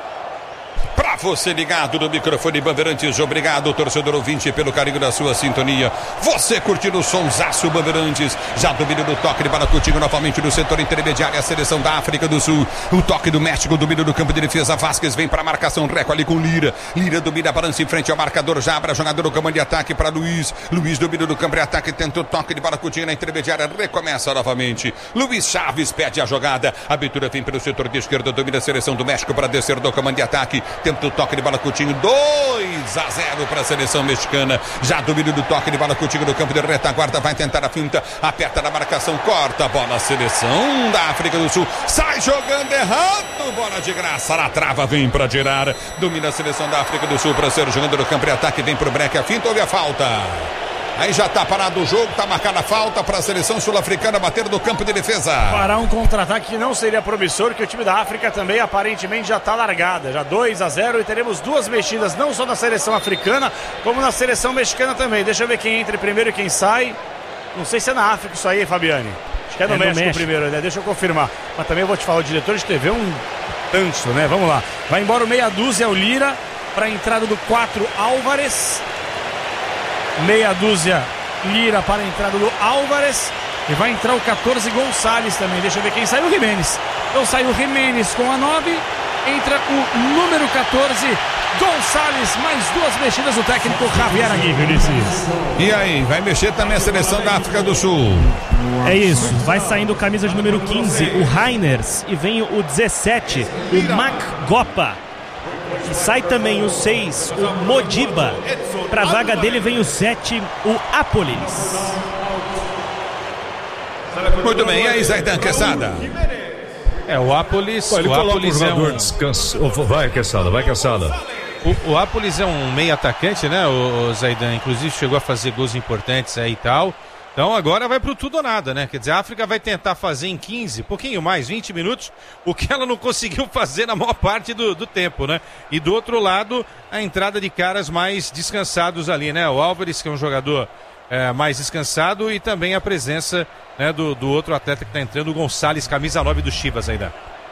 Pra você ligado no microfone Bandeirantes, obrigado, torcedor ouvinte, pelo carinho da sua sintonia. Você curtindo o sonsaço Bandeirantes, já domina do toque de Baracotinho novamente no setor intermediário, a seleção da África do Sul. O toque do México, domina do campo de defesa, Vasquez vem pra marcação, Reco ali com Lira. Lira domina, balança em frente ao marcador, já abre, jogador do comando de ataque para Luiz. Luiz domina do campo de ataque, tenta o toque de Baracotinho na intermediária, recomeça novamente. Luiz Chaves pede a jogada, a abertura vem pelo setor de esquerda, domina a seleção do México para descer do comando de ataque. Tenta o toque de Baracotinho, 2-0 para a seleção mexicana. Já domínio do toque de Baracotinho no campo de retaguarda, vai tentar a finta, aperta na marcação, corta a bola, a seleção da África do Sul sai jogando errado, bola de graça na trava, vem para tirar, domina a seleção da África do Sul para ser jogando no campo de ataque, vem pro break, a finta, houve a falta. Aí já tá parado o jogo, tá marcada a falta para a seleção sul-africana bater do campo de defesa. Para um contra-ataque que não seria promissor, que o time da África também aparentemente já tá largada. Já 2-0 e teremos duas mexidas, não só na seleção africana, como na seleção mexicana também. Deixa eu ver quem entra primeiro e quem sai. Não sei se é na África isso aí, Fabiane. Acho que é no México primeiro, né? Deixa eu confirmar. Mas também eu vou te falar, o diretor de TV é um tanso, né? Vamos lá. Vai embora o meia dúzia, o Lira, para a entrada do 4, Álvares. Meia dúzia, Lira para a entrada do Álvares. E vai entrar o 14, Gonçalves também. Deixa eu ver quem sai, o Jimenez. Então sai o Jimenez com a 9. Entra o número 14, Gonçalves. Mais duas mexidas do técnico Javier Aguirre, Ulisses. E aí, vai mexer também a seleção da África do Sul. É isso, vai saindo camisa de número 15, o Reiners. E vem o 17, o Macgopa. Sai também o 6, o Modiba. Para a vaga dele vem o 7, o Apolis. Muito bem, e aí, Zaidan, Quesada? O Apolis. Ele coloca o jogador descansa. Vai, Quesada, vai, Quesada. O Apolis é um meio atacante, né, o Zaidan? Inclusive chegou a fazer gols importantes aí e tal. Então agora vai pro tudo ou nada, né? Quer dizer, a África vai tentar fazer em 15, pouquinho mais, 20 minutos, o que ela não conseguiu fazer na maior parte do tempo, né? E do outro lado, a entrada de caras mais descansados ali, né? O Álvares, que é um jogador mais descansado, e também a presença, né, do outro atleta que tá entrando, o Gonçalves, camisa 9 do Chivas ainda.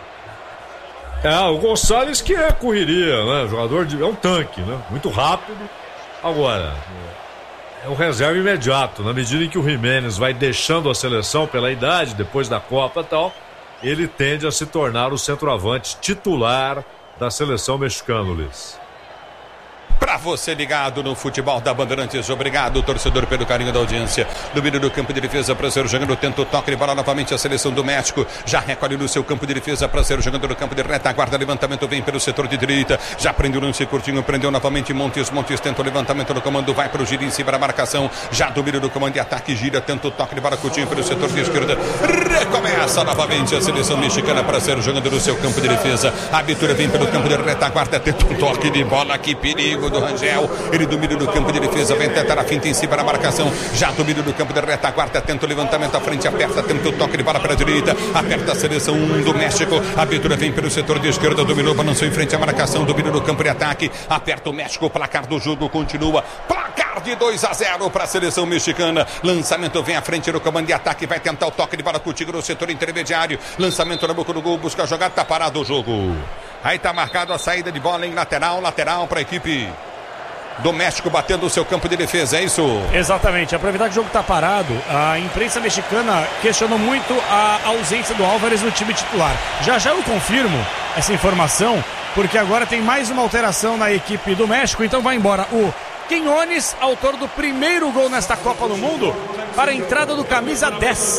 O Gonçalves que correria, né? Jogador é um tanque, né? Muito rápido. Agora, é um reserva imediato. Na medida em que o Jiménez vai deixando a seleção pela idade, depois da Copa e tal, ele tende a se tornar o centroavante titular da seleção mexicana, Luiz. Pra você ligado no futebol da Bandeirantes, obrigado, torcedor, pelo carinho da audiência. Domínio do campo de defesa para ser jogando, tenta o toque de bola novamente a seleção do México. Já recolhe no seu campo de defesa para ser jogando no campo de retaguarda. Levantamento vem pelo setor de direita. Já prendeu o lance curtinho, prendeu novamente Montes. Montes tenta o levantamento no comando, vai para o giro em cima da marcação. Já domínio do comando de ataque, gira, tenta o toque de bola curtinho pelo setor de esquerda. Recomeça novamente a seleção mexicana para ser jogando no seu campo de defesa. A abertura vem pelo campo de retaguarda, tenta um toque de bola, que perigo do Rangel, ele domina no campo de defesa, vem tentar a finta em cima da marcação, já domina no campo de retaguarda, tenta o levantamento à frente, aperta, tenta o toque de bola para a direita, aperta a seleção do México, a abertura vem pelo setor de esquerda, dominou, balançou em frente à marcação, domina no campo de ataque, aperta o México, o placar do jogo continua, placar de 2-0 para a seleção mexicana, lançamento vem à frente no comando de ataque, vai tentar o toque de bola contigo no setor intermediário, lançamento na boca do gol, busca a jogada, tá parado o jogo. Aí tá marcado a saída de bola em lateral para a equipe do México, batendo o seu campo de defesa, é isso? Exatamente, aproveitar que o jogo está parado, a imprensa mexicana questionou muito a ausência do Álvares no time titular. Já eu confirmo essa informação, porque agora tem mais uma alteração na equipe do México, então vai embora o Quiñones, autor do primeiro gol nesta Copa do Mundo, para a entrada do camisa 10,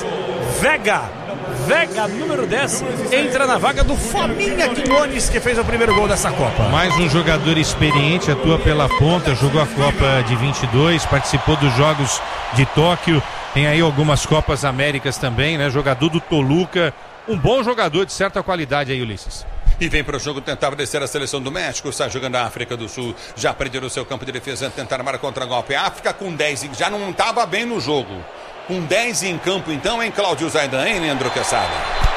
Vega, número 10, entra na vaga do Fominha Quiñones, que fez o primeiro gol dessa Copa. Mais um jogador experiente, atua pela ponta, jogou a Copa de 22, participou dos Jogos de Tóquio, tem aí algumas Copas Américas também, né? Jogador do Toluca, um bom jogador de certa qualidade aí, Ulisses. E vem para o jogo, tentava descer a seleção do México, está jogando a África do Sul, já perdeu o seu campo de defesa, tentar armar contra-golpe. A África com 10, já não estava bem no jogo. Com 10 em campo então, hein, Cláudio Zaidan, hein, Leandro Quesada?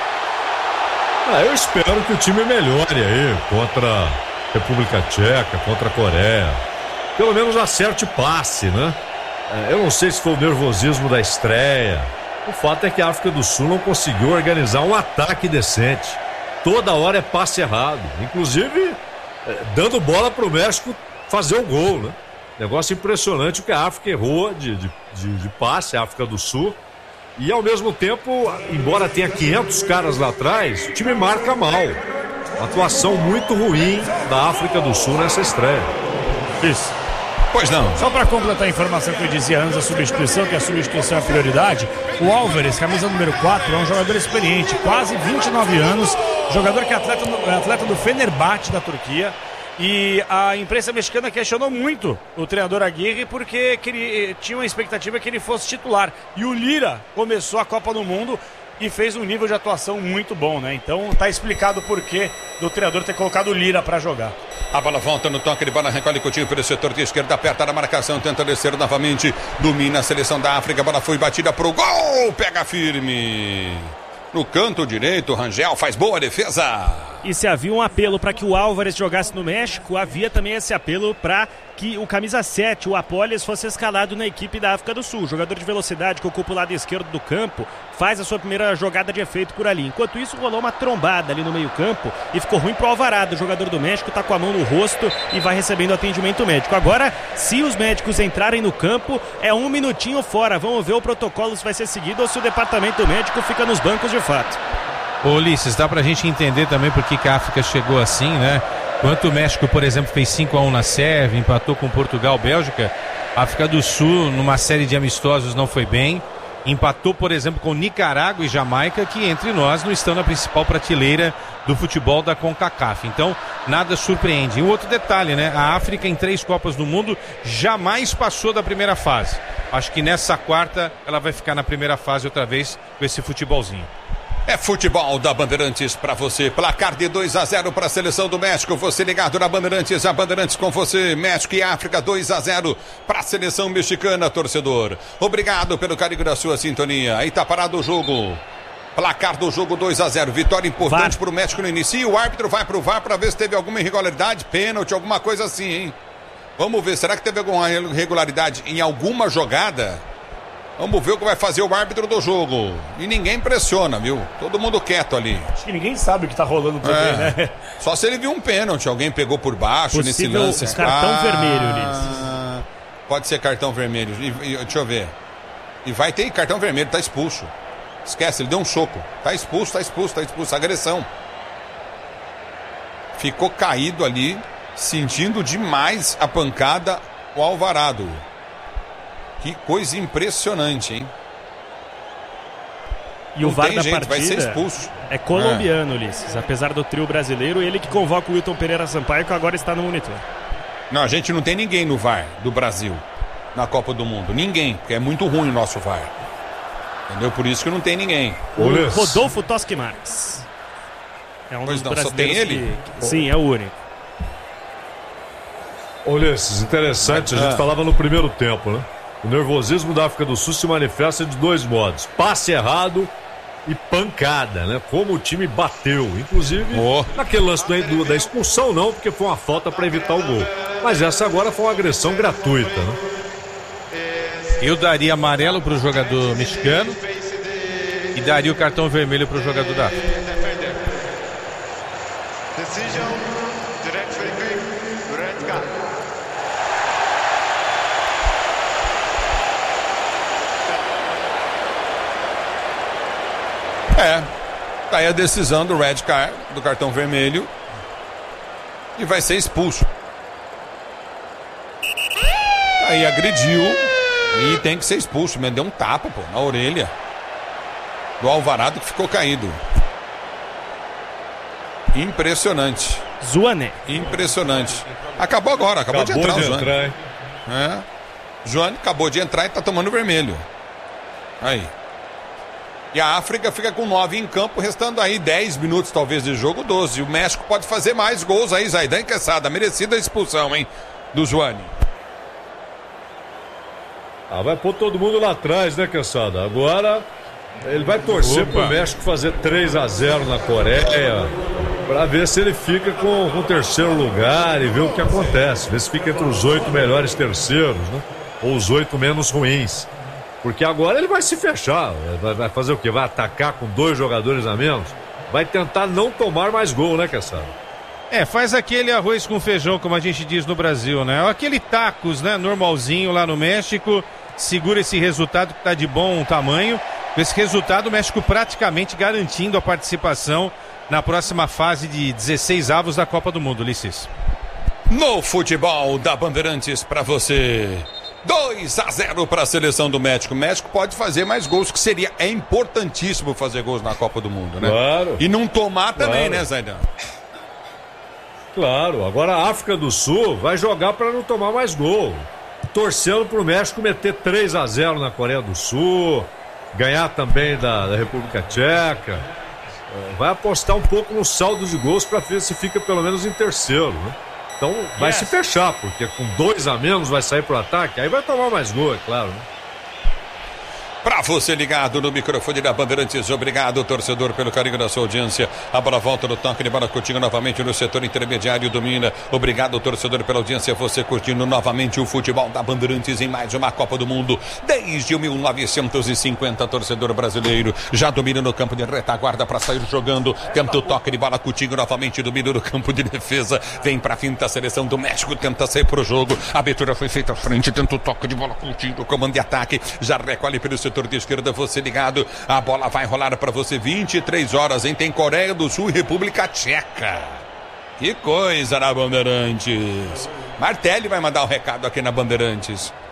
Eu espero que o time melhore aí contra a República Tcheca, contra a Coreia. Pelo menos acerte passe, né? Eu não sei se foi o nervosismo da estreia. O fato é que a África do Sul não conseguiu organizar um ataque decente. Toda hora é passe errado. Inclusive, dando bola para o México fazer o gol, né? Negócio impressionante o que a África errou de passe, a África do Sul. E ao mesmo tempo, embora tenha 500 caras lá atrás, o time marca mal. Atuação muito ruim da África do Sul nessa estreia. Isso. Pois não. Só para completar a informação que eu dizia antes da substituição, que a substituição é a prioridade, o Álvares, camisa número 4, é um jogador experiente, quase 29 anos, jogador que é atleta do Fenerbahçe da Turquia. E a imprensa mexicana questionou muito o treinador Aguirre porque tinha uma expectativa que ele fosse titular. E o Lira começou a Copa do Mundo e fez um nível de atuação muito bom, né? Então tá explicado o porquê do treinador ter colocado o Lira para jogar. A bola volta no toque de bola, recolhe Coutinho pelo setor de esquerda, aperta na marcação, tenta descer novamente, domina a seleção da África, a bola foi batida pro gol, pega firme. No canto direito, Rangel faz boa defesa. E se havia um apelo para que o Álvares jogasse no México, havia também esse apelo para que o camisa 7, o Apoles, fosse escalado na equipe da África do Sul. Jogador de velocidade que ocupa o lado esquerdo do campo, faz a sua primeira jogada de efeito por ali. Enquanto isso, rolou uma trombada ali no meio campo e ficou ruim pro Alvarado. O jogador do México está com a mão no rosto e vai recebendo atendimento médico. Agora, se os médicos entrarem no campo, é 1 minutinho fora. Vamos ver o protocolo se vai ser seguido ou se o departamento médico fica nos bancos de fato. Ô Ulisses, dá pra gente entender também por que a África chegou assim, né? Enquanto o México, por exemplo, fez 5-1 na Sérvia, empatou com Portugal, Bélgica, a África do Sul, numa série de amistosos, não foi bem. Empatou, por exemplo, com Nicarágua e Jamaica, que entre nós não estão na principal prateleira do futebol da CONCACAF. Então, nada surpreende. E um outro detalhe, né? A África, em 3 Copas do Mundo, jamais passou da primeira fase. Acho que nessa quarta ela vai ficar na primeira fase outra vez com esse futebolzinho. É futebol da Bandeirantes pra você. Placar de 2-0 para a seleção do México. Você ligado na Bandeirantes, a Bandeirantes com você. México e África 2-0 para a seleção mexicana, torcedor. Obrigado pelo carinho da sua sintonia. Aí tá parado o jogo. Placar do jogo 2-0. Vitória importante para o México no início. O árbitro vai pro VAR para ver se teve alguma irregularidade, pênalti, alguma coisa assim, hein? Vamos ver, será que teve alguma irregularidade em alguma jogada? Vamos ver o que vai fazer o árbitro do jogo. E ninguém pressiona, viu? Todo mundo quieto ali. Acho que ninguém sabe o que tá rolando também, né? Só se ele viu um pênalti, alguém pegou por baixo possível nesse lance. Cartão vermelho, Ulisses. Pode ser cartão vermelho. Deixa eu ver. E vai ter cartão vermelho, tá expulso. Esquece, ele deu um soco. Tá expulso. Agressão. Ficou caído ali, sentindo demais a pancada, o Alvarado. Que coisa impressionante, hein? E o VAR da partida vai ser expulso. É colombiano, Ulisses. Apesar do trio brasileiro, ele que convoca o Wilton Pereira Sampaio, que agora está no monitor. Não, a gente não tem ninguém no VAR do Brasil na Copa do Mundo. Ninguém, porque é muito ruim o nosso VAR. Entendeu? Por isso que não tem ninguém. O Rodolfo Toschi Marques. É um dos brasileiros. Só tem ele? Sim, é o único. Ulisses, interessante, a gente falava no primeiro tempo, né? O nervosismo da África do Sul se manifesta de dois modos: passe errado e pancada, né? Como o time bateu. Inclusive, naquele lance da expulsão não, porque foi uma falta para evitar o gol. Mas essa agora foi uma agressão gratuita, né? Eu daria amarelo para o jogador mexicano e daria o cartão vermelho para o jogador da África. Tá aí a decisão do red card, do cartão vermelho, e vai ser expulso. Aí agrediu e tem que ser expulso. Me deu um tapa, pô, na orelha do Alvarado, que ficou caído. Impressionante. Zuané. Impressionante. Acabou agora, acabou de entrar o Zuané. Zuané acabou de entrar e tá tomando vermelho. Aí. E a África fica com 9 em campo, restando aí 10 minutos talvez de jogo, 12. O México pode fazer mais gols aí, Zaidan Quesada. Merecida a expulsão, hein, do Zuané. Vai pôr todo mundo lá atrás, né, Quesada? Agora ele vai torcer pro México fazer 3-0 na Coreia, pra ver se ele fica com o terceiro lugar e ver o que acontece. Ver se fica entre os 8 melhores terceiros, né? Ou os 8 menos ruins. Porque agora ele vai se fechar. Vai fazer o quê? Vai atacar com 2 jogadores a menos? Vai tentar não tomar mais gol, né, Quesada? Faz aquele arroz com feijão, como a gente diz no Brasil, né? Aquele tacos, né? Normalzinho lá no México. Segura esse resultado que tá de bom tamanho. Com esse resultado, o México praticamente garantindo a participação na próxima fase de 16 avos da Copa do Mundo, Ulisses. No futebol da Bandeirantes pra você. 2-0 para a seleção do México. O México pode fazer mais gols, que é importantíssimo fazer gols na Copa do Mundo, né? Claro. E não tomar também, né, Zaidan? Claro. Agora a África do Sul vai jogar para não tomar mais gol. Torcendo pro México meter 3-0 na Coreia do Sul, ganhar também da República Tcheca. Vai apostar um pouco no saldo de gols para ver se fica pelo menos em terceiro, né? Então vai se fechar, porque com 2 a menos vai sair pro ataque, aí vai tomar mais gol, é claro, né? Pra você ligado no microfone da Bandeirantes, obrigado, torcedor, pelo carinho da sua audiência. A bola volta no toque de bola, Coutinho novamente no setor intermediário, domina. Obrigado, torcedor, pela audiência. Você curtindo novamente o futebol da Bandeirantes em mais uma Copa do Mundo. Desde 1950, torcedor brasileiro já domina no campo de retaguarda para sair jogando. Tenta o toque de bola, Coutinho novamente domina no campo de defesa. Vem pra finta a seleção do México, tenta sair pro jogo. A abertura foi feita à frente, tenta o toque de bola, Coutinho, comando de ataque. Já recolhe pelo setor de esquerda, você ligado, a bola vai rolar para você 23 horas, hein? Tem Coreia do Sul e República Tcheca. Que coisa na Bandeirantes. Martelli vai mandar um recado aqui na Bandeirantes.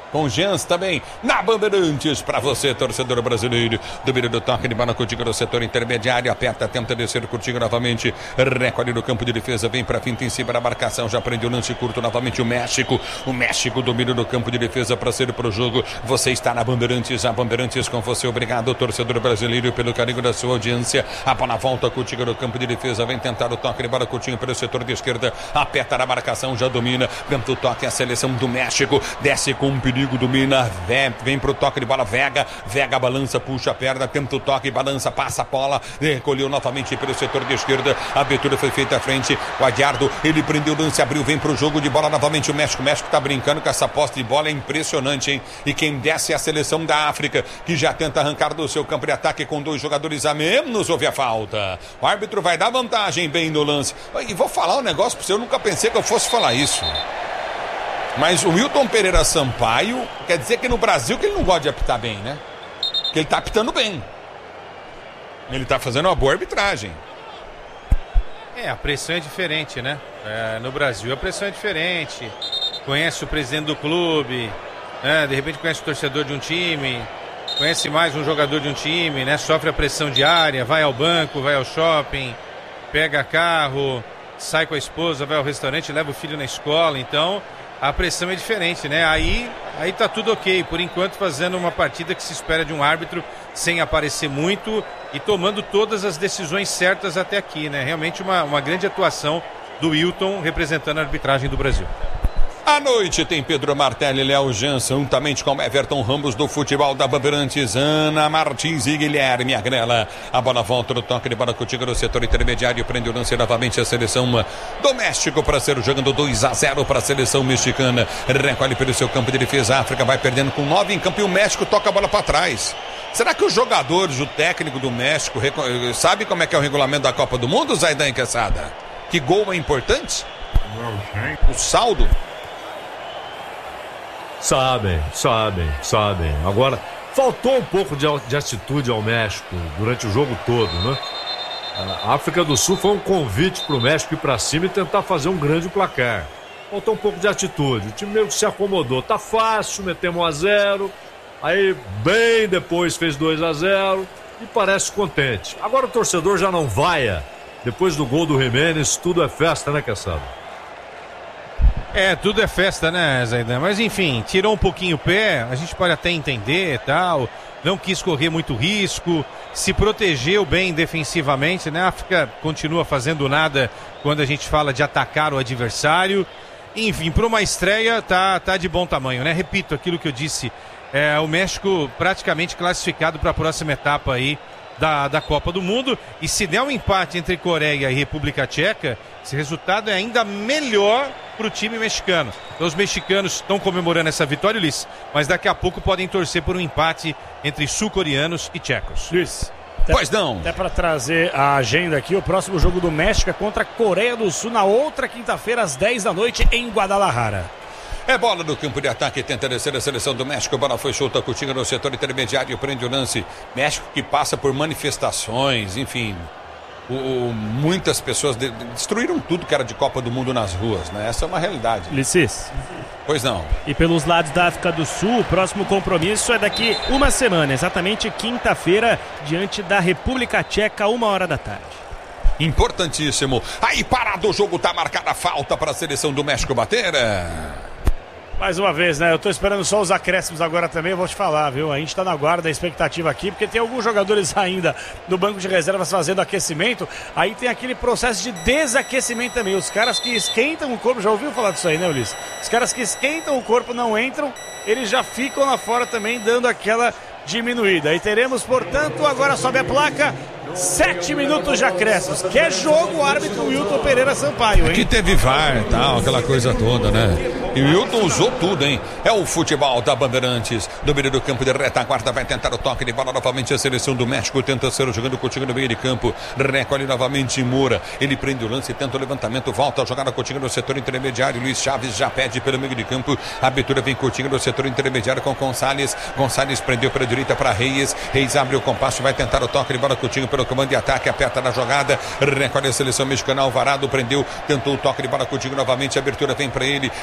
Com Jans também na Bandeirantes para você, torcedor brasileiro. Domínio do toque de bola contigo no setor intermediário. Aperta, tenta descer contigo novamente. Recolhe no campo de defesa, vem para finta em cima da marcação. Já prende o lance curto novamente o México. O México domina no campo de defesa para ser pro jogo. Você está na Bandeirantes, a Bandeirantes com você. Obrigado, torcedor brasileiro, pelo carinho da sua audiência. A bola volta contigo no campo de defesa. Vem tentar o toque de bola contigo pelo setor de esquerda. Aperta na marcação, já domina. Tenta o toque, a seleção do México. Desce com um perigo, domina, vem pro toque de bola, Vega balança, puxa a perna, tenta o toque, balança, passa a bola, recolheu novamente pelo setor de esquerda, a abertura foi feita à frente, o Adiardo, ele prendeu o lance, abriu, vem pro jogo de bola novamente o México tá brincando com essa posse de bola, é impressionante, hein? E quem desce é a seleção da África, que já tenta arrancar do seu campo de ataque com 2 jogadores a menos, houve a falta, o árbitro vai dar vantagem bem no lance, e vou falar um negócio pra você, eu nunca pensei que eu fosse falar isso. Mas o Wilton Pereira Sampaio, quer dizer que no Brasil que ele não gosta de apitar bem, né? Que ele tá apitando bem. Ele tá fazendo uma boa arbitragem. A pressão é diferente, né? No Brasil a pressão é diferente. Conhece o presidente do clube, né? De repente conhece o torcedor de um time, conhece mais um jogador de um time, né? Sofre a pressão diária, vai ao banco, vai ao shopping, pega carro, sai com a esposa, vai ao restaurante, leva o filho na escola, então... A pressão é diferente, né? Aí tá tudo ok. Por enquanto fazendo uma partida que se espera de um árbitro sem aparecer muito e tomando todas as decisões certas até aqui, né? Realmente uma grande atuação do Wilton representando a arbitragem do Brasil. À noite tem Pedro Martelli, Léo Jansen, juntamente com Everton Ramos do futebol da Bandeirantes, Ana Martins e Guilherme Agrela. A bola volta no toque de bola contigo no setor intermediário, prende o lance novamente a seleção do México para ser jogando 2-0 para a seleção mexicana. Recolhe pelo seu campo de defesa, a África vai perdendo com 9 em campo e o México toca a bola para trás. Será que os jogadores, o técnico do México, sabe como é que é o regulamento da Copa do Mundo, Zaidan Quesada? Que gol é importante? O saldo? Sabem. Agora, faltou um pouco de atitude ao México durante o jogo todo, né? A África do Sul foi um convite para o México ir para cima e tentar fazer um grande placar. Faltou um pouco de atitude. O time meio que se acomodou. Tá fácil, metemos 1-0. Aí, bem depois, fez 2-0 e parece contente. Agora o torcedor já não vaia. Depois do gol do Jiménez, tudo é festa, né, Quesada? Tudo é festa, né, Zaidan? Mas enfim, tirou um pouquinho o pé, a gente pode até entender e tal, não quis correr muito risco, se protegeu bem defensivamente, né? A África continua fazendo nada quando a gente fala de atacar o adversário. Enfim, para uma estreia tá de bom tamanho, né? Repito aquilo que eu disse, o México praticamente classificado para a próxima etapa aí da Copa do Mundo, e se der um empate entre Coreia e República Tcheca, esse resultado é ainda melhor para o time mexicano. Então os mexicanos estão comemorando essa vitória, Luiz, mas daqui a pouco podem torcer por um empate entre sul-coreanos e tchecos. Luiz, pois não. Até para trazer a agenda aqui, o próximo jogo do México é contra a Coreia do Sul na outra quinta-feira às 10 da noite em Guadalajara. É bola no campo de ataque, tenta descer a seleção do México, a bola foi solta, curtindo no setor intermediário, prende o lance. México que passa por manifestações, enfim, muitas pessoas destruíram tudo que era de Copa do Mundo nas ruas, né? Essa é uma realidade. Licis. Pois não. E pelos lados da África do Sul, o próximo compromisso é daqui uma semana, exatamente quinta-feira, diante da República Tcheca, 1h da tarde. Importantíssimo. Aí parado o jogo, tá marcada a falta para a seleção do México bater. Mais uma vez, né? Eu tô esperando só os acréscimos agora também, eu vou te falar, viu? A gente tá na guarda da expectativa aqui, porque tem alguns jogadores ainda no banco de reservas fazendo aquecimento, aí tem aquele processo de desaquecimento também. Os caras que esquentam o corpo, já ouviu falar disso aí, né, Ulisses? Os caras que esquentam o corpo não entram, eles já ficam lá fora também, dando aquela diminuída. Aí teremos, portanto, agora sobe a placa, 7 minutos de acréscimos. Que é jogo, o árbitro Wilton Pereira Sampaio, hein? Aqui teve VAR, tal, aquela coisa toda, né? E o Wilton usou tudo, hein? É o futebol da Bandeirantes. Domínio do campo de retaguarda, vai tentar o toque de bola novamente. A seleção do México tenta ser jogando contigo no meio de campo. Recolhe novamente Moura. Ele prende o lance, tenta o levantamento, volta a jogada contigo no setor intermediário. Luiz Chaves já pede pelo meio de campo. A abertura vem contigo no setor intermediário com Gonçalves. Gonçalves prendeu pela direita para Reis. Reis abre o compasso, vai tentar o toque de bola contigo pelo comando de ataque. Aperta na jogada. Recolhe a seleção mexicana. Alvarado prendeu, tentou o toque de bola contigo novamente. A abertura vem para ele. Ele domina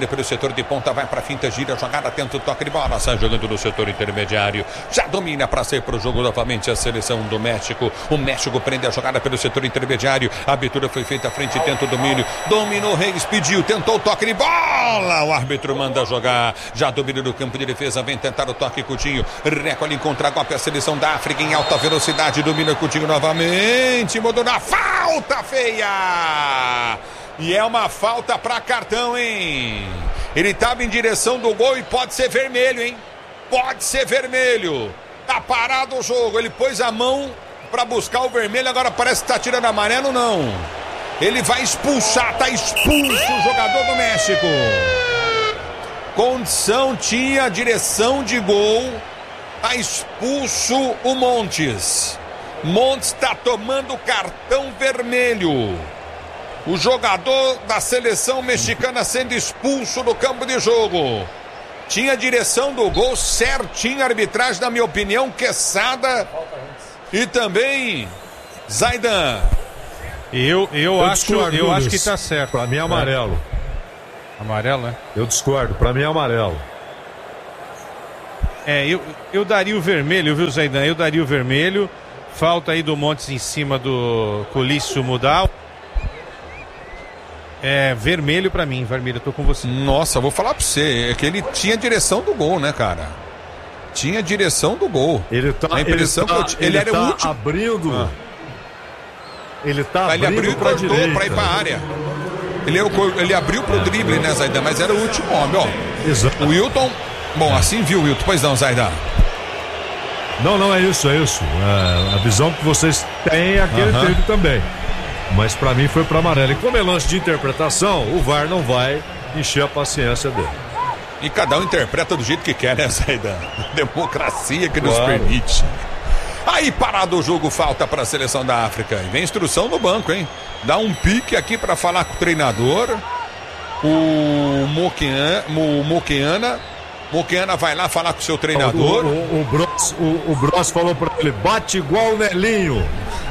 ele pelo setor de ponta, vai pra finta, gira a jogada, tenta o toque de bola, sai jogando no setor intermediário, já domina pra sair pro jogo novamente a seleção do México. O México prende a jogada pelo setor intermediário, a abertura foi feita à frente, tenta o domínio, dominou, Reis pediu, tentou o toque de bola, o árbitro manda jogar, já domina no campo de defesa, vem tentar o toque, Coutinho, recolhe em contra-golpe a seleção da África em alta velocidade, domina Coutinho novamente, mudou na falta feia, e é uma falta pra cartão, hein? Ele tava em direção do gol e pode ser vermelho, hein? Pode ser vermelho, tá parado o jogo, ele pôs a mão pra buscar o vermelho, agora parece que tá tirando amarelo, não. Ele vai expulsar, tá expulso o jogador do México. Condição, tinha direção de gol, tá expulso o Montes. Montes tá tomando cartão vermelho. O jogador da seleção mexicana sendo expulso do campo de jogo. Tinha direção do gol, certinho a arbitragem, na minha opinião, Quesada e também Zaidan. Eu acho que tá certo. Pra mim é amarelo. Amarelo, né? Eu discordo, pra mim é amarelo. Eu daria o vermelho, viu, Zaidan? Eu daria o vermelho. Falta aí do Montes em cima do Colício Mudal. Vermelho pra mim, Varmírio, eu tô com você. Nossa, vou falar pra você, é que ele tinha direção do gol, né, cara? Tinha direção do gol. Ele tá, a impressão ele era o último. Abrindo. Ele tá ele abrindo abriu pra direita. Pra ir pra área. Ele abriu pro drible, né, Zaidan? Mas era o último homem, ó. Exato. O Wilton. Bom, assim viu o Wilton. Pois não, Zaidan. Não, é isso. A visão que vocês têm, aquele teve também. Mas pra mim foi pra amarelo. E como é lance de interpretação, o VAR não vai encher a paciência dele. E cada um interpreta do jeito que quer, né, Zaidan? Democracia que nos permite. Aí, parado o jogo, falta para a seleção da África. E vem instrução no banco, hein? Dá um pique aqui para falar com o treinador. O Moqueana vai lá falar com o seu treinador. O Bros falou para ele: bate igual o Nelinho.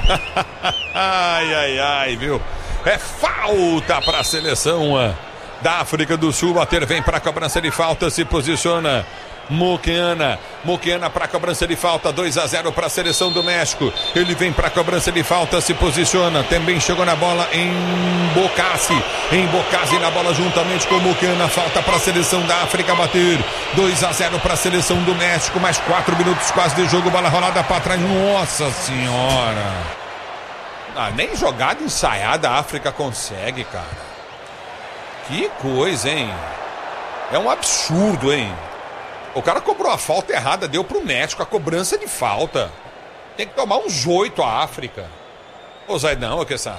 Ai, viu? É falta para a seleção da África do Sul bater. Vem para a cobrança de falta, se posiciona Moqueana para a cobrança de falta, 2-0 para a seleção do México. Ele vem para a cobrança de falta, se posiciona, também chegou na bola em Bocassi na bola juntamente com Moqueana. Falta para a seleção da África bater, 2-0 para a seleção do México, mais 4 minutos quase de jogo, bola rolada para trás. Nossa senhora, nem jogada ensaiada a África consegue, cara. Que coisa, hein? É um absurdo, hein? O cara cobrou a falta errada, deu pro México a cobrança de falta. Tem que tomar uns 8 a África. Ô Zaidão, ô Quesada.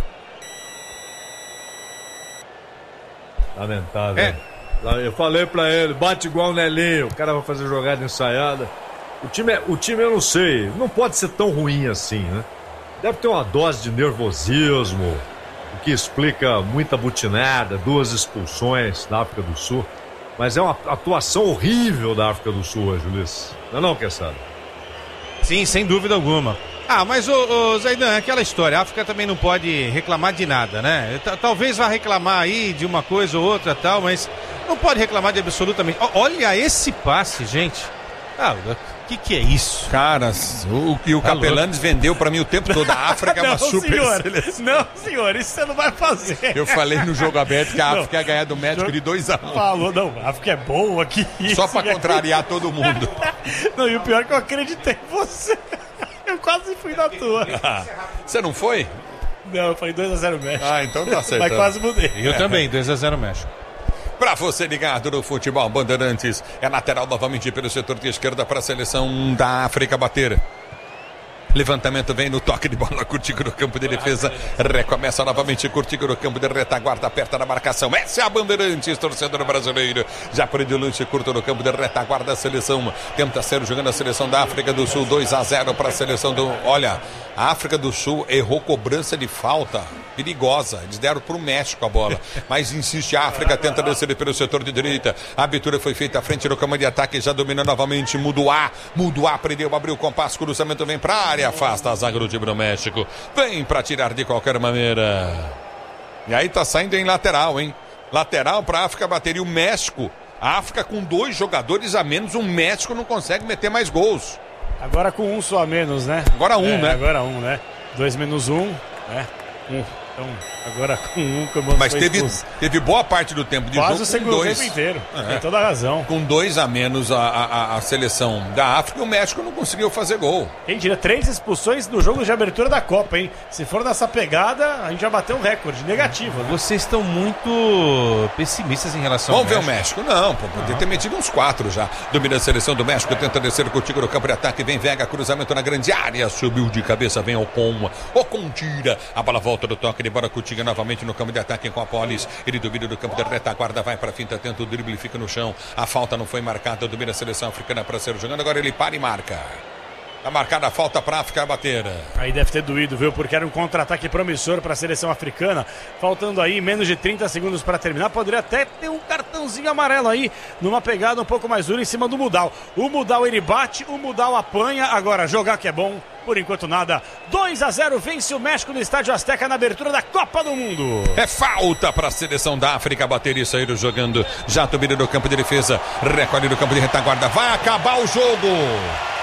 Lamentável. Eu falei pra ele, bate igual o Nelinho. O cara vai fazer jogada ensaiada. O time eu não sei, não pode ser tão ruim assim, né? Deve ter uma dose de nervosismo, o que explica muita butinada, 2 expulsões na África do Sul. Mas é uma atuação horrível da África do Sul hoje, Ulisses. Não, Quesada? Sim, sem dúvida alguma. Mas o Zaidan, é aquela história, a África também não pode reclamar de nada, né? Talvez vá reclamar aí de uma coisa ou outra tal, mas não pode reclamar de absolutamente. Olha esse passe, gente. Que é isso? Cara, o Capelanes vendeu pra mim o tempo todo. A África é uma super seleção. Não, senhor, isso você não vai fazer. Eu falei no jogo aberto que a África ia ganhar do México de 2-1. Falou, não, a África é boa aqui. Só pra contrariar todo mundo. Não, e o pior é que eu acreditei em você. Eu quase fui na tua. Você não foi? Não, eu falei 2-0 México. Então tá certo. Mas quase mudei. Eu também, 2-0 México. Pra você ligado no futebol Bandeirantes, é lateral novamente pelo setor de esquerda para a seleção da África bater. Levantamento vem no toque de bola, Curtigo no campo de defesa, recomeça novamente Curtigo no campo de retaguarda, aperta na marcação, essa é a Bandeirantes, torcedor brasileiro, já prende o lance curto no campo de retaguarda, a seleção tenta ser jogando a seleção da África do Sul, 2-0 para a seleção do... Olha, a África do Sul errou cobrança de falta, perigosa, eles deram para o México a bola, mas insiste a África, tenta descer pelo setor de direita, a abertura foi feita à frente no campo de ataque, já domina novamente, Muduá, prendeu, abriu o compasso, cruzamento vem para a área, afasta a zaga do time do México, vem para tirar de qualquer maneira, e aí tá saindo em lateral, hein? Lateral para a África bateria o México. A África com 2 jogadores a menos, o México não consegue meter mais gols. Agora com um só a menos, né? Agora né? Agora né? 2 menos 1, né? Então, agora com mas teve boa parte do tempo de quase jogo o segundo tempo inteiro. Tem toda a razão. Com 2 a menos a seleção da África, o México não conseguiu fazer gol. Quem diria, 3 expulsões no jogo de abertura da Copa, hein? Se for nessa pegada, a gente já bateu um recorde negativo. Né? Vocês estão muito pessimistas em relação Vamos ver o México? Não, poderia ter metido uns 4 já. Domina a seleção do México, tenta descer contigo no campo de ataque, vem Vega, cruzamento na grande área, subiu de cabeça, vem Ocon tira, a bola volta do toque, de bola Coutinho novamente no campo de ataque com a Polis, ele domina do campo de retaguarda, vai para a finta, tenta o drible, fica no chão, a falta não foi marcada, domina a seleção africana para ser jogando, agora ele para e marca. Tá marcada a falta para a África bater. Aí deve ter doído, viu? Porque era um contra-ataque promissor para a seleção africana. Faltando aí menos de 30 segundos para terminar. Poderia até ter um cartãozinho amarelo aí, numa pegada um pouco mais dura em cima do Mudal. O Mudal ele bate, o Mudal apanha. Agora jogar que é bom. Por enquanto nada. 2-0 vence o México no Estádio Azteca na abertura da Copa do Mundo. É falta para a seleção da África bater e sair jogando. Já domina do campo de defesa. Recolhe do campo de retaguarda. Vai acabar o jogo.